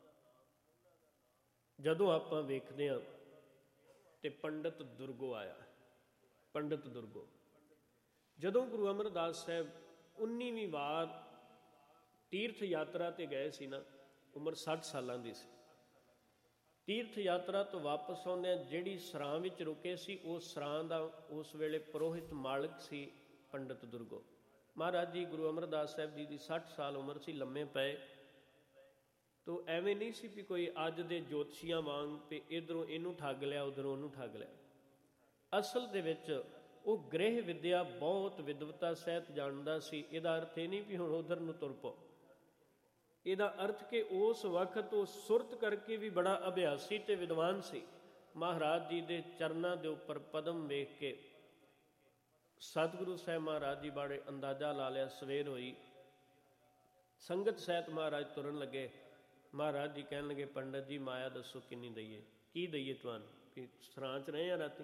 S1: ਜਦੋਂ ਆਪਾਂ ਵੇਖਦੇ ਹਾਂ ਤੇ ਪੰਡਤ ਦੁਰਗੋ ਆਇਆ। ਪੰਡਤ ਦੁਰਗੋ ਜਦੋਂ ਗੁਰੂ ਅਮਰਦਾਸ ਸਾਹਿਬ 19ਵੀਂ ਵਾਰ ਤੀਰਥ ਯਾਤਰਾ ਤੇ ਗਏ ਸੀ ਨਾ, ਉਮਰ 60 ਸਾਲਾਂ ਦੀ ਸੀ। ਤੀਰਥ ਯਾਤਰਾ ਤੋਂ ਵਾਪਸ ਆਉਂਦਿਆਂ ਜਿਹੜੀ ਸਰਾਂ ਵਿੱਚ ਰੁਕੇ ਸੀ, ਉਸ ਸਰਾਂ ਦਾ ਉਸ ਵੇਲੇ ਪੁਰੋਹਿਤ ਮਾਲਕ ਸੀ ਪੰਡਤ ਦੁਰਗੋ। ਮਹਾਰਾਜ ਜੀ ਗੁਰੂ ਅਮਰਦਾਸ ਸਾਹਿਬ ਜੀ ਦੀ 60 ਸਾਲ ਉਮਰ ਸੀ, ਲੰਮੇ ਪਏ। ਤੋ ਐਵੇਂ ਨਹੀਂ ਸੀ ਵੀ ਕੋਈ ਅੱਜ ਦੇ ਜੋਤਸ਼ੀਆਂ ਵਾਂਗ ਵੀ ਇੱਧਰੋਂ ਇਹਨੂੰ ਠੱਗ ਲਿਆ, ਉੱਧਰੋਂ ਉਹਨੂੰ ਠੱਗ ਲਿਆ। ਅਸਲ ਦੇ ਵਿੱਚ ਉਹ ਗ੍ਰਹਿ ਵਿੱਦਿਆ ਬਹੁਤ ਵਿਦਵਤਾ ਸਹਿਤ ਜਾਣਦਾ ਸੀ। ਇਹਦਾ ਅਰਥ ਇਹ ਨਹੀਂ ਵੀ ਹੁਣ ਉੱਧਰ ਨੂੰ ਤੁਰ ਪਓ। ਇਹਦਾ ਅਰਥ ਕਿ ਉਸ ਵਕਤ ਉਹ ਸੁਰਤ ਕਰਕੇ ਵੀ ਬੜਾ ਅਭਿਆਸੀ ਤੇ ਵਿਦਵਾਨ ਸੀ। ਮਹਾਰਾਜ ਜੀ ਦੇ ਚਰਨਾਂ ਦੇ ਉੱਪਰ ਪਦਮ ਵੇਖ ਕੇ ਸਤਿਗੁਰੂ ਸਾਹਿਬ ਮਹਾਰਾਜ ਜੀ ਬਾਰੇ ਅੰਦਾਜ਼ਾ ਲਾ ਲਿਆ। ਸਵੇਰ ਹੋਈ, ਸੰਗਤ ਸਹਿਤ ਮਹਾਰਾਜ ਤੁਰਨ ਲੱਗੇ। ਮਹਾਰਾਜ ਜੀ ਕਹਿਣ ਲੱਗੇ ਪੰਡਤ ਜੀ ਮਾਇਆ ਦੱਸੋ ਕਿੰਨੀ ਦਈਏ? ਕੀ ਦਈਏ ਤੁਹਾਨੂੰ? ਕਿ ਸਰਾਂ 'ਚ ਰਹੇ ਆ ਰਾਤੀ?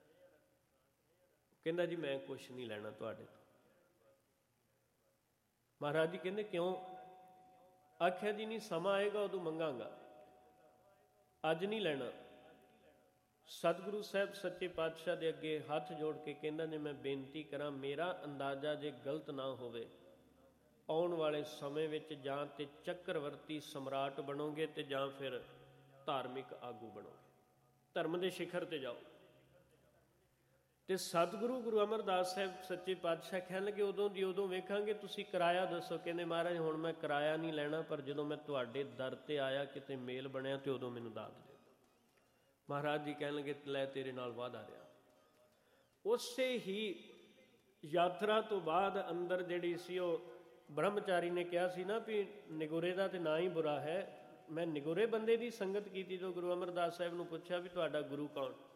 S1: ਕਹਿੰਦਾ ਜੀ ਮੈਂ ਕੁਛ ਨਹੀਂ ਲੈਣਾ ਤੁਹਾਡੇ ਤੋਂ। ਮਹਾਰਾਜ ਜੀ ਕਹਿੰਦੇ ਕਿਉਂ? ਆਖਿਆ ਜੀ ਨਹੀਂ, ਸਮਾਂ ਆਏਗਾ ਉਦੋਂ ਮੰਗਾਂਗਾ, ਅੱਜ ਨਹੀਂ ਲੈਣਾ। ਸਤਿਗੁਰੂ ਸਾਹਿਬ ਸੱਚੇ ਪਾਤਸ਼ਾਹ ਦੇ ਅੱਗੇ ਹੱਥ ਜੋੜ ਕੇ ਕਹਿੰਦਾ ਨੇ ਮੈਂ ਬੇਨਤੀ ਕਰਾਂ, ਮੇਰਾ ਅੰਦਾਜ਼ਾ ਜੇ ਗਲਤ ਨਾ ਹੋਵੇ, ਆਉਣ ਵਾਲੇ ਸਮੇਂ ਵਿੱਚ ਜਾਂ ਤੇ ਚੱਕਰਵਰਤੀ ਸਮਰਾਟ ਬਣੋਗੇ ਤੇ ਜਾਂ ਫਿਰ ਧਾਰਮਿਕ ਆਗੂ ਬਣੋਗੇ, ਧਰਮ ਦੇ ਸਿਖਰ ਤੇ ਜਾਓ। ਤੇ ਸਤਿਗੁਰੂ ਗੁਰੂ ਅਮਰਦਾਸ ਸਾਹਿਬ ਸੱਚੇ ਪਾਤਸ਼ਾਹ ਕਹਿਣ ਲੱਗੇ ਉਦੋਂ ਦੀ ਉਦੋਂ ਵੇਖਾਂਗੇ, ਤੁਸੀਂ ਕਿਰਾਇਆ ਦੱਸੋ। ਕਹਿੰਦੇ ਮਹਾਰਾਜ ਹੁਣ ਮੈਂ ਕਿਰਾਇਆ ਨਹੀਂ ਲੈਣਾ, ਪਰ ਜਦੋਂ ਮੈਂ ਤੁਹਾਡੇ ਦਰ ਤੇ ਆਇਆ ਕਿਤੇ ਮੇਲ ਬਣਿਆ ਤੇ ਉਦੋਂ ਮੈਨੂੰ ਦਾਤ ਦੇ। ਮਹਾਰਾਜ ਜੀ ਕਹਿਣ ਲੱਗੇ ਲੈ ਤੇਰੇ ਨਾਲ ਵਾਅਦਾ ਰਿਹਾ। ਉਸੇ ਹੀ ਯਾਤਰਾ ਤੋਂ ਬਾਅਦ ਅੰਦਰ ਜਿਹੜੀ ਸੀ ਉਹ ਬ੍ਰਹਮਚਾਰੀ ਨੇ ਕਿਹਾ ਸੀ ਨਾ ਵੀ ਨਿਗੁਰੇ ਦਾ ਤੇ ਨਾ ਹੀ ਬੁਰਾ ਹੈ। ਮੈਂ ਨਿਗੁਰੇ ਬੰਦੇ ਦੀ ਸੰਗਤ ਕੀਤੀ। ਤੋਂ ਗੁਰੂ ਅਮਰਦਾਸ ਸਾਹਿਬ ਨੂੰ ਪੁੱਛਿਆ ਵੀ ਤੁਹਾਡਾ ਗੁਰੂ ਕੌਣ?